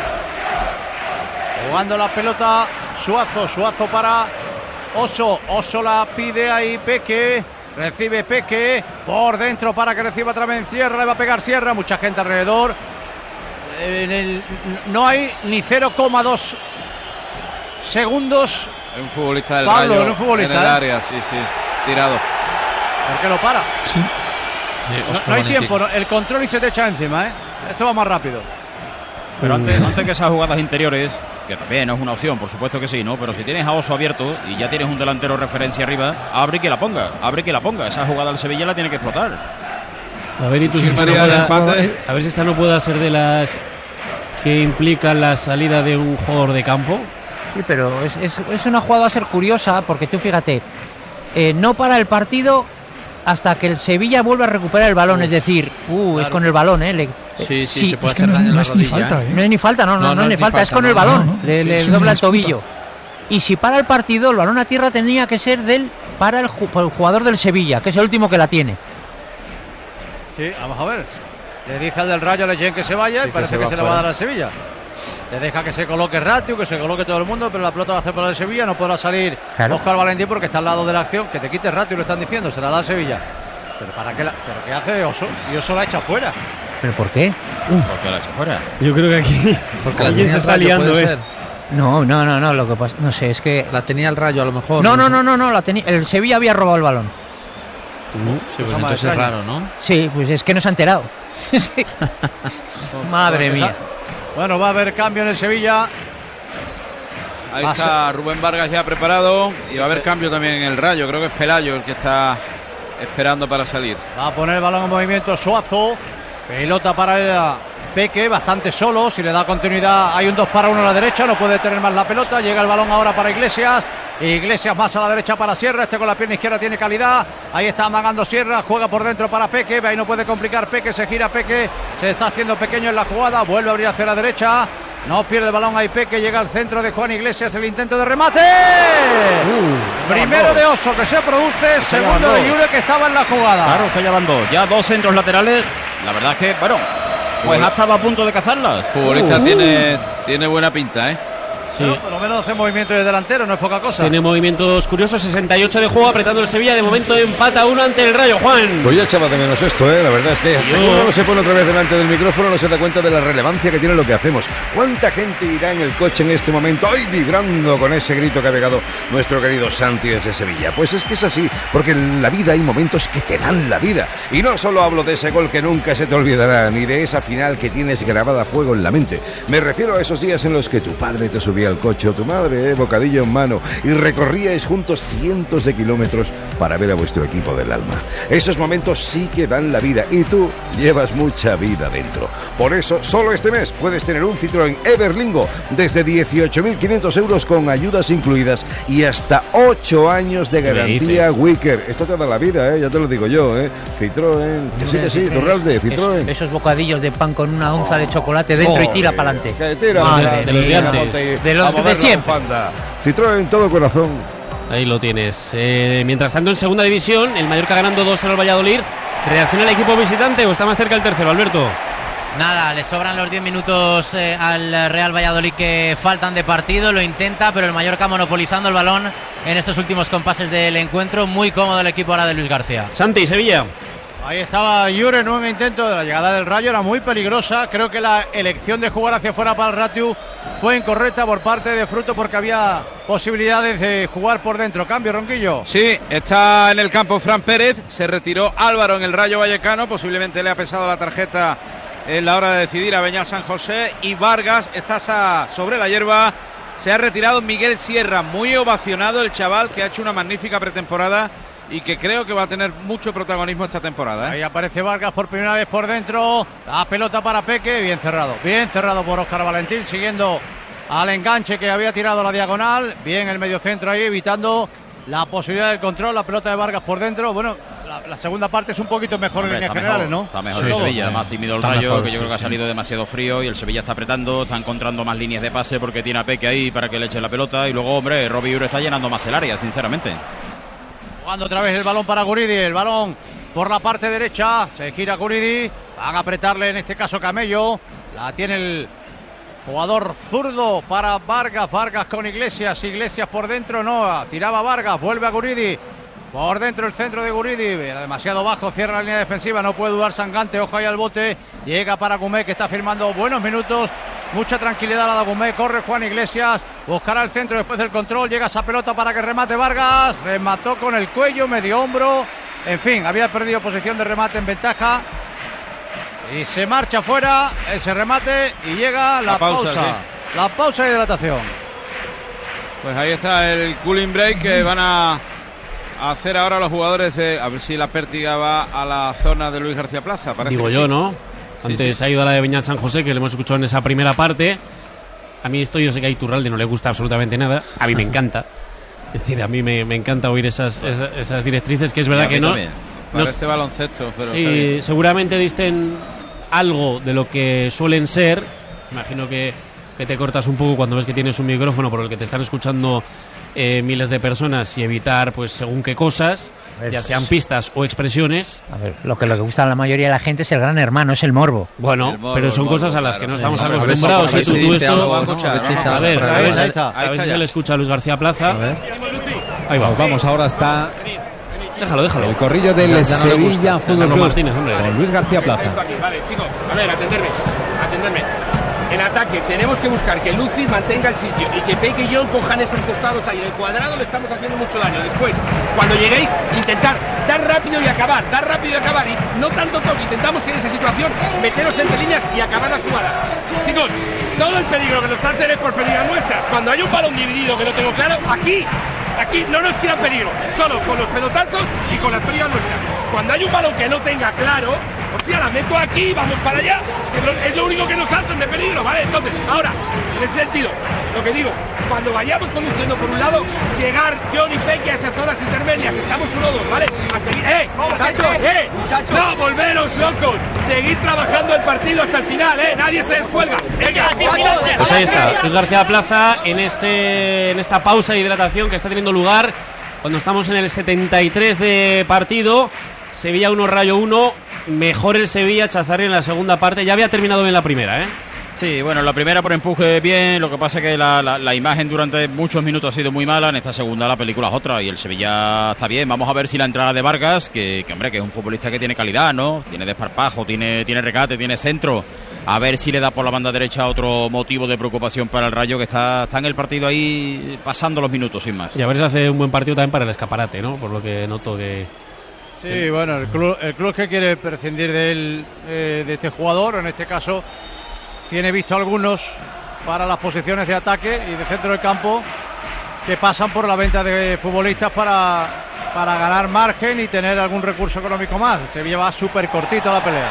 Jugando la pelota, Suazo, Suazo para Oso, Oso la pide ahí Peque, recibe Peque, por dentro para que reciba otra vez Sierra, le va a pegar Sierra, mucha gente alrededor. En el, no hay ni cero coma dos segundos. Es un futbolista del Pablo, Rayo un futbolista, en el ¿eh? área, sí, sí, tirado. ¿Por qué lo para? Sí. No, no hay tiempo, no, el control y se te echa encima, ¿eh? Esto va más rápido. Pero antes, antes que esas jugadas interiores, que también es una opción, por supuesto que sí, ¿no? Pero si tienes a Oso abierto y ya tienes un delantero referencia arriba, abre y que la ponga, abre y que la ponga. Esa jugada del Sevilla la tiene que explotar. A ver, y tú Sí, si María, esta no pueda- desempate. a ver si esta no pueda ser de las que implican la salida de un jugador de campo. Sí, pero es, es, es una jugada a ser curiosa, porque tú fíjate, eh, no para el partido hasta que el Sevilla vuelve a recuperar el balón, es decir, uh, es con el balón, ¿eh? Le- Sí, sí, se puede Es que hacer no es- daño en no la es ni rodilla. falta, ¿eh? ¿eh? No es ni falta, no, no, no, es ni falta, es con el no, balón, no, no. le, Sí, le sí, dobla sí, el tobillo. Y si para el partido, el balón a tierra tenía que ser del para el, ju- el jugador del Sevilla, que es el último que la tiene. Sí, vamos a ver. Le dice al del Rayo Leyen que se vaya Sí, y que parece se que va se le va a fuera. dar al Sevilla. Le deja que se coloque Ratio, que se coloque todo el mundo, pero la pelota va a hacer para el Sevilla, no podrá salir Claro. Óscar Valentín porque está al lado de la acción, que te quite Ratio, lo están diciendo, se la da al Sevilla. Pero para qué la, pero qué hace Oso, y Oso la echa fuera. ¿Pero por qué? Porque la echa fuera. Yo creo que aquí Porque la alguien tenía se el está Rayo, liando, puede ¿eh? ser. No, no, no, no, lo que pasa, no sé, es que... La tenía el Rayo a lo mejor. No, no, sé. no, no, no, la tenía, el Sevilla había robado el balón. Sí, pues Cosa más entonces es extraña. raro, ¿no? Sí, pues es que no se ha enterado. Es que- Madre Porque mía. sa- Bueno, va a haber cambio en el Sevilla. Ahí Va a está Rubén Vargas ya preparado y va a haber cambio también en el Rayo. Creo que es Pelayo el que está esperando para salir. Va a poner el balón en movimiento Suazo. Pelota para el Peque, bastante solo. Si le da continuidad, hay un dos para uno a la derecha. No puede tener más la pelota. Llega el balón ahora para Iglesias. Iglesias más a la derecha para Sierra. Este con la pierna izquierda tiene calidad. Ahí está amagando Sierra. Juega por dentro para Peque. Ahí no puede complicar Peque. Se gira Peque. Se está haciendo pequeño en la jugada. Vuelve a abrir hacia la derecha. No pierde el balón ahí Peque. Llega al centro de Juan Iglesias. El intento de remate. Primero de Oso que se produce. Segundo de Llure que estaba en la jugada. Claro, que ya van dos. Ya dos centros laterales. La verdad es que, bueno, pues ha estado a punto de cazarlas. Futbolista Uh. tiene, tiene buena pinta, ¿eh? Sí. Bueno, por lo menos hace movimiento de delantero, no es poca cosa. Tiene movimientos curiosos, sesenta y ocho de juego, apretando el Sevilla. De momento empata uno ante el Rayo, Juan. Pues yo echaba de menos esto, ¿eh? La verdad es que hasta Yo- que uno no se pone otra vez delante del micrófono no se da cuenta de la relevancia que tiene lo que hacemos. ¿Cuánta gente irá en el coche en este momento hoy vibrando con ese grito que ha pegado nuestro querido Santi desde Sevilla? Pues es que es así, porque en la vida hay momentos que te dan la vida. Y no solo hablo de ese gol que nunca se te olvidará, ni de esa final que tienes grabada a fuego en la mente. Me refiero a esos días en los que tu padre te subía al coche o tu madre, eh, bocadillo en mano, y recorríais juntos cientos de kilómetros para ver a vuestro equipo del alma. Esos momentos sí que dan la vida y tú llevas mucha vida dentro. Por eso, solo este mes puedes tener un Citroën Everlingo desde dieciocho mil quinientos euros con ayudas incluidas y hasta ocho años de ¿Qué me garantía dices? Wicker. Esto te da la vida, ¿eh? Ya te lo digo yo, ¿eh? Citroën, que sí, que sí, Turralde, Citroën. Esos, esos bocadillos de pan con una onza de chocolate dentro y tira para adelante. Que tira, Madre tira, de los de tira, antes. ponte ahí, De los a de mover la siempre. bufanda. Citroën, todo corazón. Ahí lo tienes. Eh, mientras tanto, en segunda división, el Mallorca ganando dos cero al Valladolid. ¿Reacciona el equipo visitante o está más cerca el tercero, Alberto? Nada, le sobran los diez minutos eh, al Real Valladolid que faltan de partido, lo intenta, pero el Mallorca monopolizando el balón en estos últimos compases del encuentro. Muy cómodo el equipo ahora de Luis García. Santi y Sevilla. Ahí estaba Llure, nuevo intento de la llegada del Rayo, era muy peligrosa. Creo que la elección de jugar hacia afuera para el Ratiu fue incorrecta por parte de Fruto porque había posibilidades de jugar por dentro. Cambio, Ronquillo. Sí, está en el campo Fran Pérez, se retiró Álvaro en el Rayo Vallecano, posiblemente le ha pesado la tarjeta Es la hora de decidir a Beñat San José y Vargas está sobre la hierba. Se ha retirado Miguel Sierra, muy ovacionado el chaval que ha hecho una magnífica pretemporada y que creo que va a tener mucho protagonismo esta temporada, ¿eh? Ahí aparece Vargas por primera vez por dentro. La pelota para Peque, bien cerrado. Bien cerrado por Óscar Valentín, siguiendo al enganche que había tirado la diagonal. Bien el mediocentro ahí, evitando la posibilidad del control. La pelota de Vargas por dentro. Bueno, la, la segunda parte es un poquito mejor. Hombre, en líneas generales, mejor, ¿no? Está mejor sí, el Sevilla, más tímido el está Rayo, mejor, que yo sí, creo que ha salido sí. demasiado frío y el Sevilla está apretando, está encontrando más líneas de pase porque tiene a Peque ahí para que le eche la pelota y luego, hombre, Robbie Ure está llenando más el área, sinceramente. Jugando otra vez el balón para Guridi, el balón por la parte derecha, se gira Guridi, van a apretarle en este caso Camello, la tiene el jugador zurdo para Vargas, Vargas con Iglesias, Iglesias por dentro, no, tiraba Vargas, vuelve a Guridi, por dentro el centro de Guridi, era demasiado bajo, cierra la línea defensiva, no puede dudar Sangante, ojo ahí al bote, llega para Gumé que está firmando buenos minutos, mucha tranquilidad la da Gumé, corre Juan Iglesias, buscará el centro después del control, llega esa pelota para que remate Vargas, remató con el cuello, medio hombro, en fin, había perdido posición de remate en ventaja y se marcha fuera ese remate y llega la, la pausa, pausa sí. la pausa de hidratación. Pues ahí está el cooling break que van a hacer ahora los jugadores de, a ver si la pértiga va a la zona de Luis García Plaza. Parece Digo que yo, sí. ¿no? Antes sí, sí. ha ido a la de Beñat San José, que le hemos escuchado en esa primera parte. A mí esto yo sé que a Iturralde no le gusta absolutamente nada. A mí me encanta. Es decir, a mí me, me encanta oír esas, esas, esas directrices, que es verdad que no... También. Parece no, baloncesto, pero sí, seguramente disten algo de lo que suelen ser. Imagino que, que te cortas un poco cuando ves que tienes un micrófono por el que te están escuchando eh, miles de personas y evitar, pues, según qué cosas, ver, ya sean pistas o expresiones. A ver, lo que le gusta a la mayoría de la gente es el gran hermano, es el morbo. Bueno, el morbo, pero son morbo, cosas a las claro, que no sí, estamos sí, acostumbrados. A ver, y tú, tú esto, algo, ¿no? a ver, a ver, a ver, a ver, a ver si se le escucha a Luis García Plaza. A ver. Ahí vamos, vamos, ahora está... Déjalo, déjalo. El corrillo del ya, ya Sevilla no Fútbol Club Martínez, con Luis García Plaza. Vale, chicos, a ver, atenderme, atenderme. En ataque tenemos que buscar que Lucis mantenga el sitio y que Peque y John cojan esos costados ahí. En el cuadrado le estamos haciendo mucho daño. Después, cuando lleguéis, intentar dar rápido y acabar, dar rápido y acabar. Y no tanto toque, intentamos que en esa situación meteros entre líneas y acabar las jugadas. Chicos, todo el peligro que nos hacen es por pérdidas nuestras. Cuando hay un balón dividido que no tengo claro, aquí... Aquí no nos tiran peligro, solo con los pelotazos y con las pérdidas nuestras. Cuando hay un balón que no tenga claro, hostia, la meto aquí, vamos para allá. Es lo, es lo único que nos hacen de peligro, ¿vale? Entonces, ahora, en ese sentido, lo que digo, cuando vayamos conduciendo por un lado, llegar John y Peque a esas zonas intermedias, estamos uno o dos, ¿vale? A seguir, ¡eh! ¡Muchachos! ¡Eh! ¡Muchachos! ¡No, volveros locos! Seguid trabajando el partido hasta el final, ¿eh? Nadie se descuelga. ¡Venga, muchachos! Pues ahí está, Luis García Plaza en, este, en esta pausa de hidratación que está teniendo lugar cuando estamos en el setenta y tres de partido. Sevilla uno, Rayo uno. Mejor el Sevilla, Chazarri en la segunda parte. Ya había terminado bien la primera, ¿eh? Sí, bueno, la primera por empuje bien, lo que pasa es que la, la, la imagen durante muchos minutos ha sido muy mala, en esta segunda la película es otra y el Sevilla está bien. Vamos a ver si la entrada de Vargas, que, que hombre, que es un futbolista que tiene calidad, ¿no? Tiene desparpajo, tiene, tiene recate, tiene centro, a ver si le da por la banda derecha otro motivo de preocupación para el Rayo, que está, está en el partido ahí pasando los minutos sin más. Y a ver si hace un buen partido también para el escaparate, ¿no? Por lo que noto que... Sí, bueno, el club, el club que quiere prescindir de él, eh, de este jugador, en este caso... Tiene visto algunos para las posiciones de ataque y de centro del campo que pasan por la venta de futbolistas para, para ganar margen y tener algún recurso económico más. Se lleva súper cortito la pelea.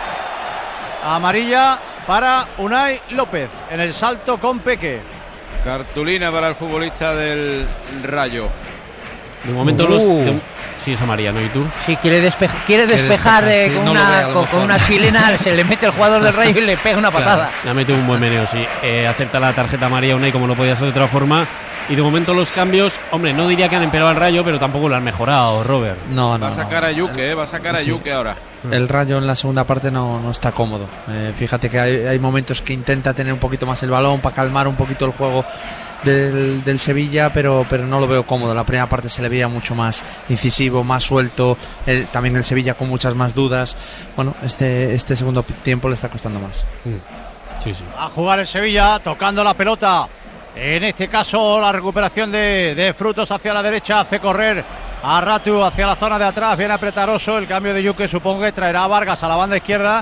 Amarilla para Unai López en el salto con Peque. Cartulina para el futbolista del Rayo. De momento uh. los... De... Sí, es amarilla, ¿no? ¿Y tú? Sí, quiere, despe quiere despejar, quiere despejar eh, sí, con, no una, con, con una chilena, se le mete el jugador del Rayo y le pega una patada. Claro, le mete un buen meneo, sí. Eh, acepta la tarjeta amarilla Unai como no podía ser de otra forma. Y de momento los cambios, hombre, no diría que han empeorado al Rayo, pero tampoco lo han mejorado, Robert. No, no. Va a sacar no. a Yuke, eh, va a sacar a sí. Yuke ahora. El Rayo en la segunda parte no, no está cómodo. Eh, fíjate que hay, hay momentos que intenta tener un poquito más el balón para calmar un poquito el juego Del, del Sevilla, pero pero no lo veo cómodo. La primera parte se le veía mucho más incisivo, más suelto, el, también el Sevilla con muchas más dudas. Bueno, este este segundo tiempo le está costando más. Sí, sí. A jugar el Sevilla, tocando la pelota. En este caso la recuperación de, de Frutos hacia la derecha, hace correr a Ratu hacia la zona de atrás, viene apretaroso, el cambio de Yuke supongo que traerá a Vargas a la banda izquierda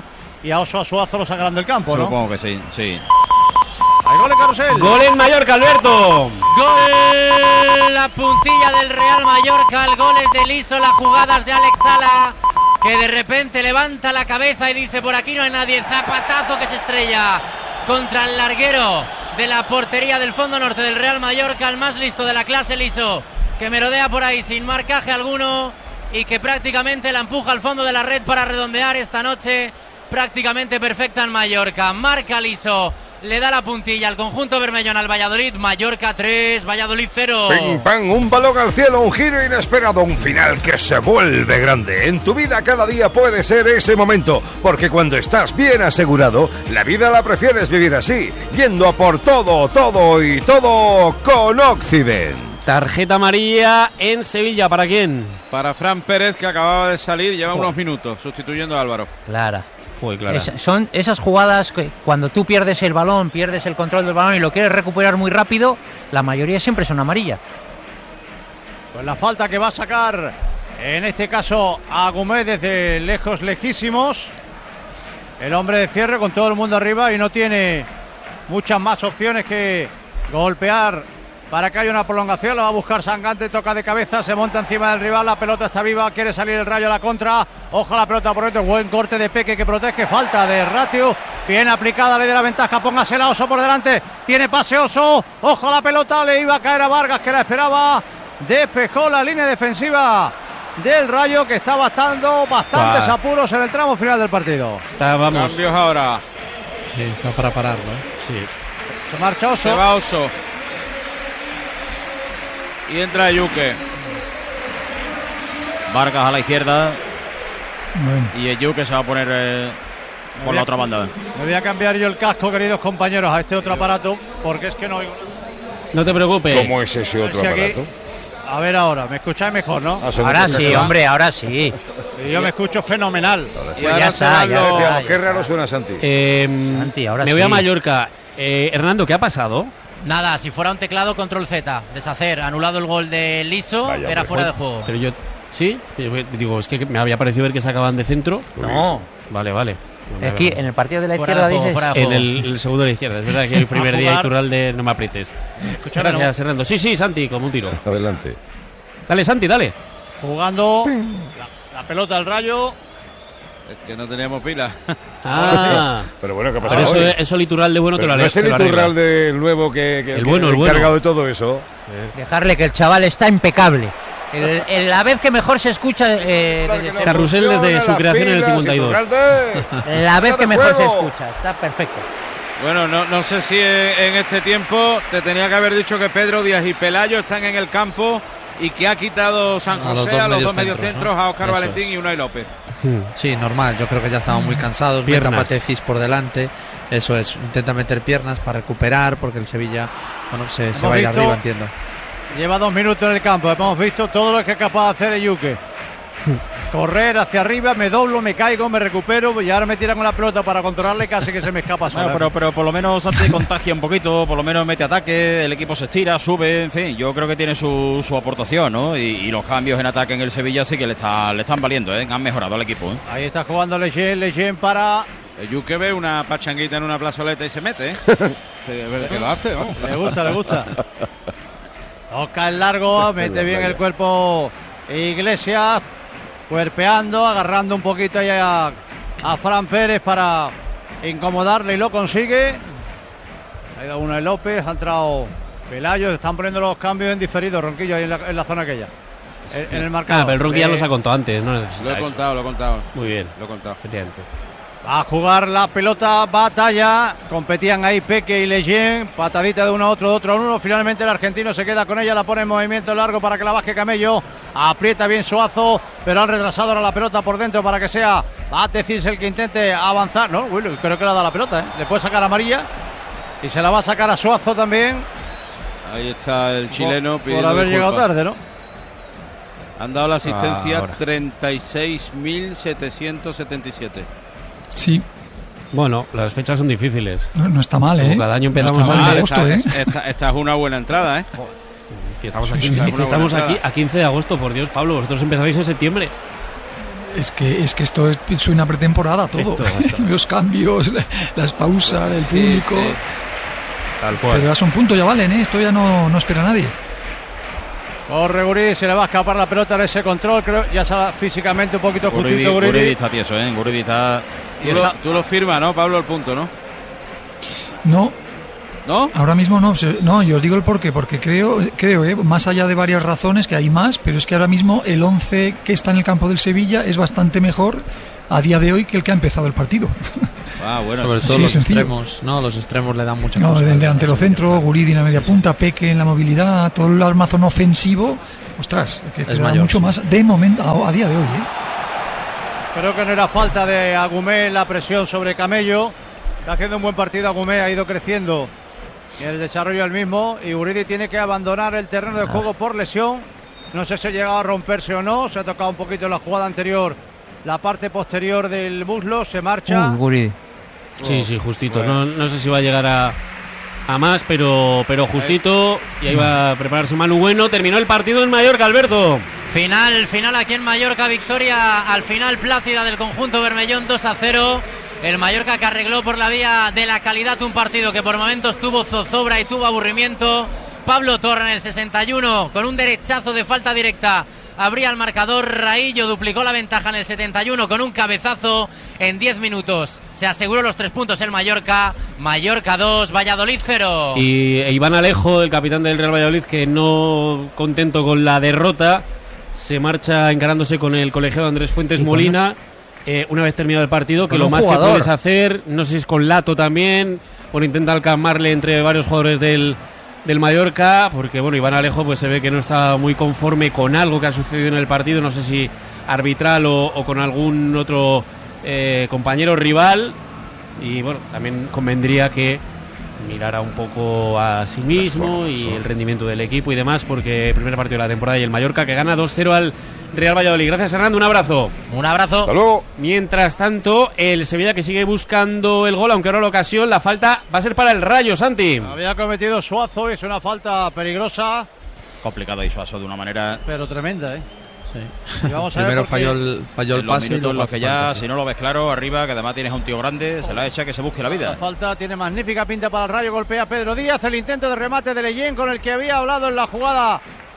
y a Oso Asuazo lo sacarán del campo, ¿no? Supongo que sí, sí. Hay gol en Carrusel. Gol en Mallorca, Alberto. Gol, la puntilla del Real Mallorca, el gol es de Liso, las jugadas de Alex Sala, que de repente levanta la cabeza y dice: por aquí no hay nadie. Zapatazo que se estrella contra el larguero de la portería del fondo norte del Real Mallorca, el más listo de la clase, Liso, que merodea por ahí sin marcaje alguno y que prácticamente la empuja al fondo de la red para redondear esta noche prácticamente perfecta en Mallorca. Marca Liso, le da la puntilla al conjunto bermellón al Valladolid. Mallorca tres, Valladolid cero. Ping, pam, un balón al cielo, un giro inesperado, un final que se vuelve grande. En tu vida cada día puede ser ese momento, porque cuando estás bien asegurado, la vida la prefieres vivir así, yendo a por todo, todo y todo con Occident. Tarjeta amarilla en Sevilla, ¿para quién? Para Fran Pérez, que acababa de salir, lleva unos minutos, sustituyendo a Álvaro. Clara. Uy, Clara. Es, son esas jugadas que cuando tú pierdes el balón, pierdes el control del balón y lo quieres recuperar muy rápido, la mayoría siempre son amarillas. Pues la falta que va a sacar, en este caso, a Gómez desde lejos, lejísimos. El hombre de cierre con todo el mundo arriba y no tiene muchas más opciones que golpear para que haya una prolongación. La va a buscar Sangante, toca de cabeza, se monta encima del rival, la pelota está viva, quiere salir el Rayo a la contra. Ojo la pelota por dentro, buen corte de Peque que protege, falta de Ratio, bien aplicada, ley de la ventaja, póngasela Oso por delante, tiene pase Oso, ojo la pelota, le iba a caer a Vargas que la esperaba, despejó la línea defensiva del Rayo, que está bastando bastantes Buah. apuros en el tramo final del partido. Está, vamos. Cambios ahora. Sí, está para pararlo. Sí. Se marcha Oso. Se va Oso. Y entra Yuque. Vargas a la izquierda. Bueno. Y el Yuque se va a poner eh, por la otra banda. Me voy a cambiar yo el casco, queridos compañeros, a este otro aparato, porque es que no oigo. No te preocupes. ¿Cómo es ese otro Si aquí- aparato? A ver ahora, ¿me escucháis mejor, no? Ah, se me Ahora escucha sí, que va. hombre, ahora sí. Sí, yo me escucho fenomenal. Ahora sí. Y Pues ahora ya está, serán ya los- está. Decíamos, qué raro suena Santi. Eh, Santi, ahora me voy a sí. Mallorca. Eh, Hernando, ¿qué ha pasado? Nada, si fuera un teclado, control Z, deshacer, anulado el gol de Liso, Vaya, era hombre. fuera de juego. Pero yo... ¿Sí? Digo, es que me había parecido ver que sacaban de centro. No, Vale, vale. aquí en el partido de la Fuera izquierda de juego, dices. fuera de En juego. el, el segundo de la izquierda. Es verdad que el primer A día jugar. Iturralde no me aprietes. Escúchame, Gracias, Hernando. Sí, sí, Santi, como un tiro. Adelante. Dale, Santi, dale. Jugando la, la pelota al Rayo. Es que no teníamos pila. Ah, Pero bueno, ¿qué pasa pero eso, hoy? eso el Iturralde bueno te Pero lo no haré. es el Iturralde el nuevo que, que El que bueno, el bueno. encargado de todo eso. Dejarle que el chaval está impecable. El- el- la vez que mejor se escucha. eh, desde ese- Carrusel desde Funciona, su las creación en el pilas, cincuenta y dos. Iturralde. la vez Fuera que de mejor se juego. escucha. Está perfecto. Bueno, no, no sé si en este tiempo te tenía que haber dicho que Pedro Díaz y Pelayo están en el campo y que ha quitado San A los José dos a los dos mediocentros, mediocentros, ¿no? a Óscar Eso Valentín es. y Unai López. Sí, normal. Yo creo que ya estaban muy cansados. Meta Piernas. Patecis por delante. Eso es. Intenta meter piernas para recuperar porque el Sevilla, bueno, se, se Hemos va a ir visto- arriba, entiendo. Lleva dos minutos en el campo. Hemos visto todo lo que es capaz de hacer el Yuque. Correr hacia arriba, me doblo, me caigo, me recupero y ahora me tiran con la pelota para controlarle, casi que se me escapa sola. Bueno, pero, pero por lo menos Santi contagia un poquito, por lo menos mete ataque, el equipo se estira, sube, en fin, yo creo que tiene su, su aportación, ¿no? Y, y los cambios en ataque en el Sevilla sí que le, está, le están valiendo, ¿eh? Han mejorado al equipo, ¿eh? Ahí está jugando Leyen, Leyen para... El Yuque ve una pachanguita en una plazoleta y se mete, ¿eh? Que que lo hace, vamos. Le gusta, le gusta. Toca el largo, mete bien el cuerpo Iglesias, cuerpeando, agarrando un poquito ahí a, a Fran Pérez para incomodarle y lo consigue. Ha ido uno de López, ha entrado Pelayo, están poniendo los cambios en diferido, Ronquillo, ahí en la, en la zona aquella. En, en el marcador. Ah, pero el Ronqui ya Eh, los ha contado antes, no necesita Lo he eso. contado, lo he contado. Muy bien, Lo he contado. efectivamente. Va a jugar la pelota, batalla. Competían ahí Peque y Leyen. Patadita de uno a otro, de otro a uno. Finalmente el argentino se queda con ella, la pone en movimiento largo para que la baje Camello. Aprieta bien Suazo, pero han retrasado ahora la pelota por dentro para que sea Patecis el que intente avanzar. No, bueno, creo que le ha dado la pelota, ¿eh? Le puede sacar amarilla. Y se la va a sacar a Suazo también. Ahí está el chileno Por, pidiendo por haber disculpas. llegado tarde, ¿no? Han dado la asistencia Ah, ahora. treinta y seis mil setecientos setenta y siete. Sí, Bueno, las fechas son difíciles. no, no está mal, ¿eh? Como cada año No empezamos está mal, antes. de agosto, ¿eh? esta, esta- esta es una buena entrada, ¿eh? Que estamos Sí, aquí, sí, que una buena estamos aquí entrada. a quince de agosto, por Dios, Pablo. Vosotros empezabais en septiembre. Es que, es que esto es, suena pretemporada todo. Esto, esto. Los cambios, las pausas, el público. Sí, sí. Tal cual. Pero ya son puntos, ya valen, ¿eh? Esto ya no, no espera a nadie. Corre Guridi, se le va a escapar la pelota en ese control, creo, ya sale físicamente un poquito Guridi, justito Guridi. Guridi está tieso, ¿eh? Guridi está... Tú lo, tú lo firmas, ¿no, Pablo, el punto, no? No. ¿No? Ahora mismo no. No, yo os digo el porqué, porque creo, creo eh, más allá de varias razones, que hay más, pero es que ahora mismo el once que está en el campo del Sevilla es bastante mejor a día de hoy que el que ha empezado el partido. Ah, bueno. Sobre todo Sí, los sencillo. extremos, ¿no? Los extremos le dan mucha No, cosa. el delantero centro, Guridi en la media punta, Peque en la movilidad, todo el armazón ofensivo. Ostras, que te da mayor, mucho sí. más de momento a, a día de hoy, ¿eh? Creo que no era falta de Agumé la presión sobre Camello. Está haciendo un buen partido Agumé, ha ido creciendo en el desarrollo del mismo. Y Guridi tiene que abandonar el terreno de juego por lesión. No sé si ha llegado a romperse o no. Se ha tocado un poquito en la jugada anterior, la parte posterior del muslo. Se marcha. Uh, Guridi. Sí, sí, justito. Bueno. No, no sé si va a llegar a, a más, pero, pero justito. Y ahí va a prepararse Manu Bueno. Terminó el partido en Mallorca, Alberto. Final, final aquí en Mallorca, victoria al final plácida del conjunto Bermellón, dos a cero. El Mallorca que arregló por la vía de la calidad un partido que por momentos tuvo zozobra y tuvo aburrimiento. Pablo Torre en el sesenta y uno con un derechazo de falta directa abría el marcador. Raillo duplicó la ventaja en el setenta y uno con un cabezazo. En diez minutos se aseguró los tres puntos el Mallorca. Mallorca dos, Valladolid cero. Y e Iván Alejo, el capitán del Real Valladolid, que no contento con la derrota, se marcha encarándose con el colegiado Andrés Fuentes Molina. Eh, una vez terminado el partido, que Con lo un más jugador. que puedes hacer, no sé si es con Lato también, o intenta calmarle entre varios jugadores del, del Mallorca, porque bueno, Iván Alejo pues se ve que no está muy conforme con algo que ha sucedido en el partido, no sé si arbitral o, o con algún otro eh, compañero rival, y bueno, también convendría que mirara un poco a sí mismo y el rendimiento del equipo y demás, porque el primer partido de la temporada y el Mallorca que gana dos cero al Real Valladolid. Gracias, Hernando, un abrazo. Un abrazo. Hasta luego. Mientras tanto, el Sevilla que sigue buscando el gol, aunque ahora la ocasión, la falta va a ser para el Rayo, Santi. Había cometido Suazo, es una falta peligrosa, Complicado y Suazo de una manera... pero tremenda, ¿eh? Sí. Y vamos a ver Primero por qué- falló el, falló el en los pase y minutos en luego los que hace ya, falta, sí. si no lo ves claro, arriba, que además tienes a un tío grande, se la echa que se busque la La vida. falta tiene magnífica pinta para el Rayo, golpea Pedro Díaz, el intento de remate de Leyen con el que había hablado en la jugada.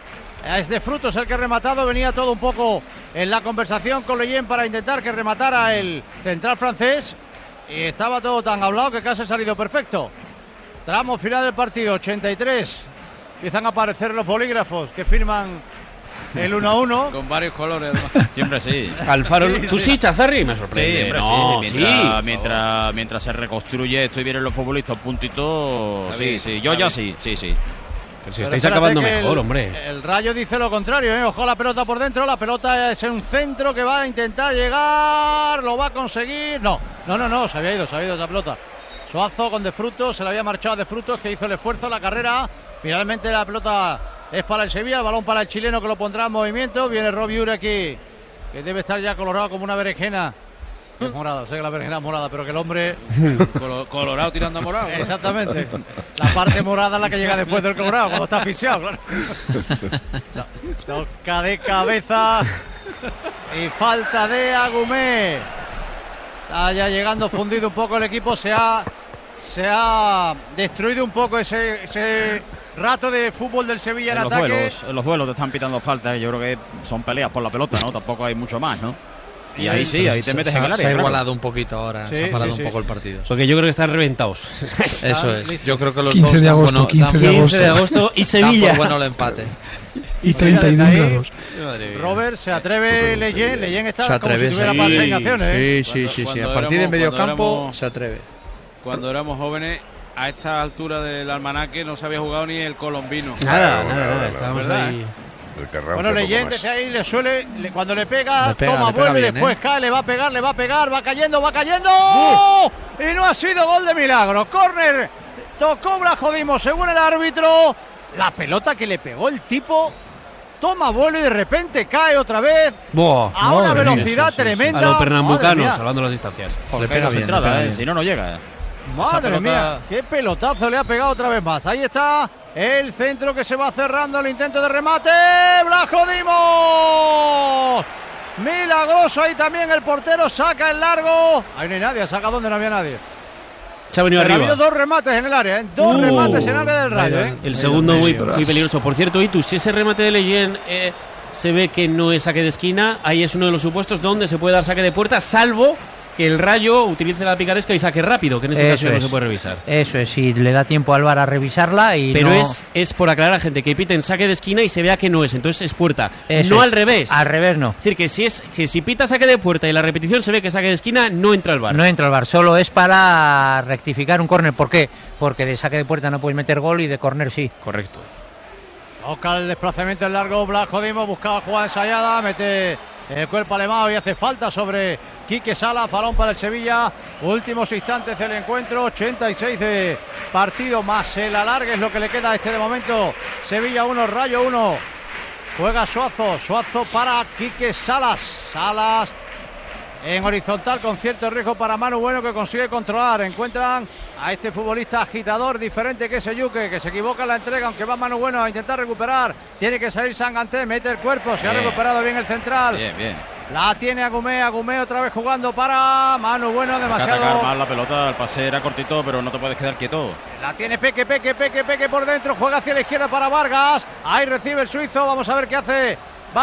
Es de Frutos el que ha rematado, venía todo un poco en la conversación con Leyen para intentar que rematara el central francés y estaba todo tan hablado que casi ha salido perfecto. Tramo final del partido, ochenta y tres. Empiezan a aparecer los bolígrafos que firman el uno a uno. Con varios colores, además. Siempre sí. Alfaro, Sí, tú sí. sí, Chazarri, me Sí, sorprende. siempre no, sí. Mientras, sí. mientras, mientras se reconstruye esto y vienen los futbolistas puntitos, sí, David, sí. Yo David. ya sí, sí, sí. Pero si Pero estáis espérate acabando que mejor, el, hombre. El Rayo dice lo contrario, ¿eh? Ojo a la pelota por dentro. La pelota es un centro que va a intentar llegar. Lo va a conseguir. No, no, no, no. Se había ido, se había ido esa pelota. Suazo con De Frutos. Se le había marchado a De Frutos, que hizo el esfuerzo, la carrera. Finalmente la pelota es para el Sevilla. El balón para el chileno, que lo pondrá en movimiento. Viene Robbie Ure aquí, que debe estar ya colorado como una berenjena. Es morada, sé que la berenjena es morada, pero que el hombre... Colo- colorado tirando a morado. Exactamente. La parte morada es la que llega después del colorado, cuando está asfixiado, claro. Toca de cabeza y falta de Agumé. Está ya llegando fundido un poco el equipo. Se ha, se ha destruido un poco ese, ese rato de fútbol del Sevilla en, En los, ataque. duelos, en los duelos te están pitando faltas. Yo creo que son peleas por la pelota, ¿no? Tampoco hay mucho más, ¿no? Y ahí sí, ahí te Se- metes se, en el ha- área. se ha claro. igualado un poquito ahora, Sí, se ha igualado sí, un sí. poco el partido. Porque yo creo que están reventados. Eso es. Yo creo que los quince dos de dan agosto, bueno- quince dan- de quince de agosto y dan Sevilla. por bueno el empate. Y treinta y dos Desde ahí, grados. Robert, se atreve Leyen. Leyen está Se como atreve, si tuviera sí. para seis naciones. ¿eh? Sí, sí, sí, sí. Cuando A partir de éramos- medio cuando campo éramos- se atreve. Cuando éramos jóvenes, a esta altura del almanaque no se había jugado ni el colombino. Nada, Claro, nada, claro, nada. claro, Estábamos ¿verdad? ahí. El Carranza Bueno, poco Leyen más. desde ahí le suele, le- cuando le pega, Le pega, toma, le pega vuelve, bien, después ¿eh? cae, le va a pegar, le va a pegar, va cayendo, va cayendo. Y no ha sido gol de milagro. Córner, tocó Blajodimo según el árbitro. La pelota que le pegó el tipo toma vuelo y de repente cae otra vez Buah, a una madre mía. velocidad Sí, sí, sí. tremenda. A los Madre pernambucanos, mía. salvando las distancias. Porque pega hay dos bien, le entradas, pega ¿eh? bien. Si no, no llega. Madre pelota- mía, qué pelotazo le ha pegado otra vez más. Ahí está el centro que se va cerrando, el intento de remate. Blajodimo milagroso ahí también el portero, saca el largo. Ahí no hay nadie, saca donde no había nadie. Se ha venido Pero arriba. ha habido dos remates en el área, ¿eh? Dos Uh, remates en el área del Rayo, ¿eh? El segundo muy, muy peligroso. Por cierto, Itu, si ese remate de Leyen eh, se ve que no es saque de esquina, ahí es uno de los supuestos donde se puede dar saque de puerta, salvo que el Rayo utilice la picaresca y saque rápido, que en ese Eso caso no es. se puede revisar. Eso es, si le da tiempo al V A R a revisarla y Pero no... es, es por aclarar a gente que piten saque de esquina y se vea que no es, entonces es puerta. Eso no es. al revés. Al revés no. Es decir, que si, es, que si pita saque de puerta y la repetición se ve que saque de esquina, no entra el V A R. No entra el V A R, solo es para rectificar un córner. ¿Por qué? Porque de saque de puerta no puedes meter gol y de córner sí. Correcto. Toca el desplazamiento en largo, Blasco Dimo buscaba jugada ensayada, mete el cuerpo alemán y hace falta sobre Quique Salas, balón para el Sevilla, últimos instantes del encuentro, ochenta y seis de partido más el alargue es lo que le queda a este de momento. Sevilla uno, Rayo uno, juega Suazo, Suazo para Quique Salas, Salas en horizontal con cierto riesgo para Manu Bueno, que consigue controlar. Encuentran a este futbolista agitador diferente que es Yuque, que se equivoca en la entrega, aunque va Manu Bueno a intentar recuperar. Tiene que salir Sanganté, mete el cuerpo, se Bien. ha recuperado bien el central. Bien, bien. La tiene Agumé, Agumé otra vez jugando para Manu Bueno, Hay que demasiado. atacar más la pelota, el pase era cortito, pero no te puedes quedar quieto. La tiene Peque, Peque, Peque, Peque por dentro, juega hacia la izquierda para Vargas. Ahí recibe el suizo, vamos a ver qué hace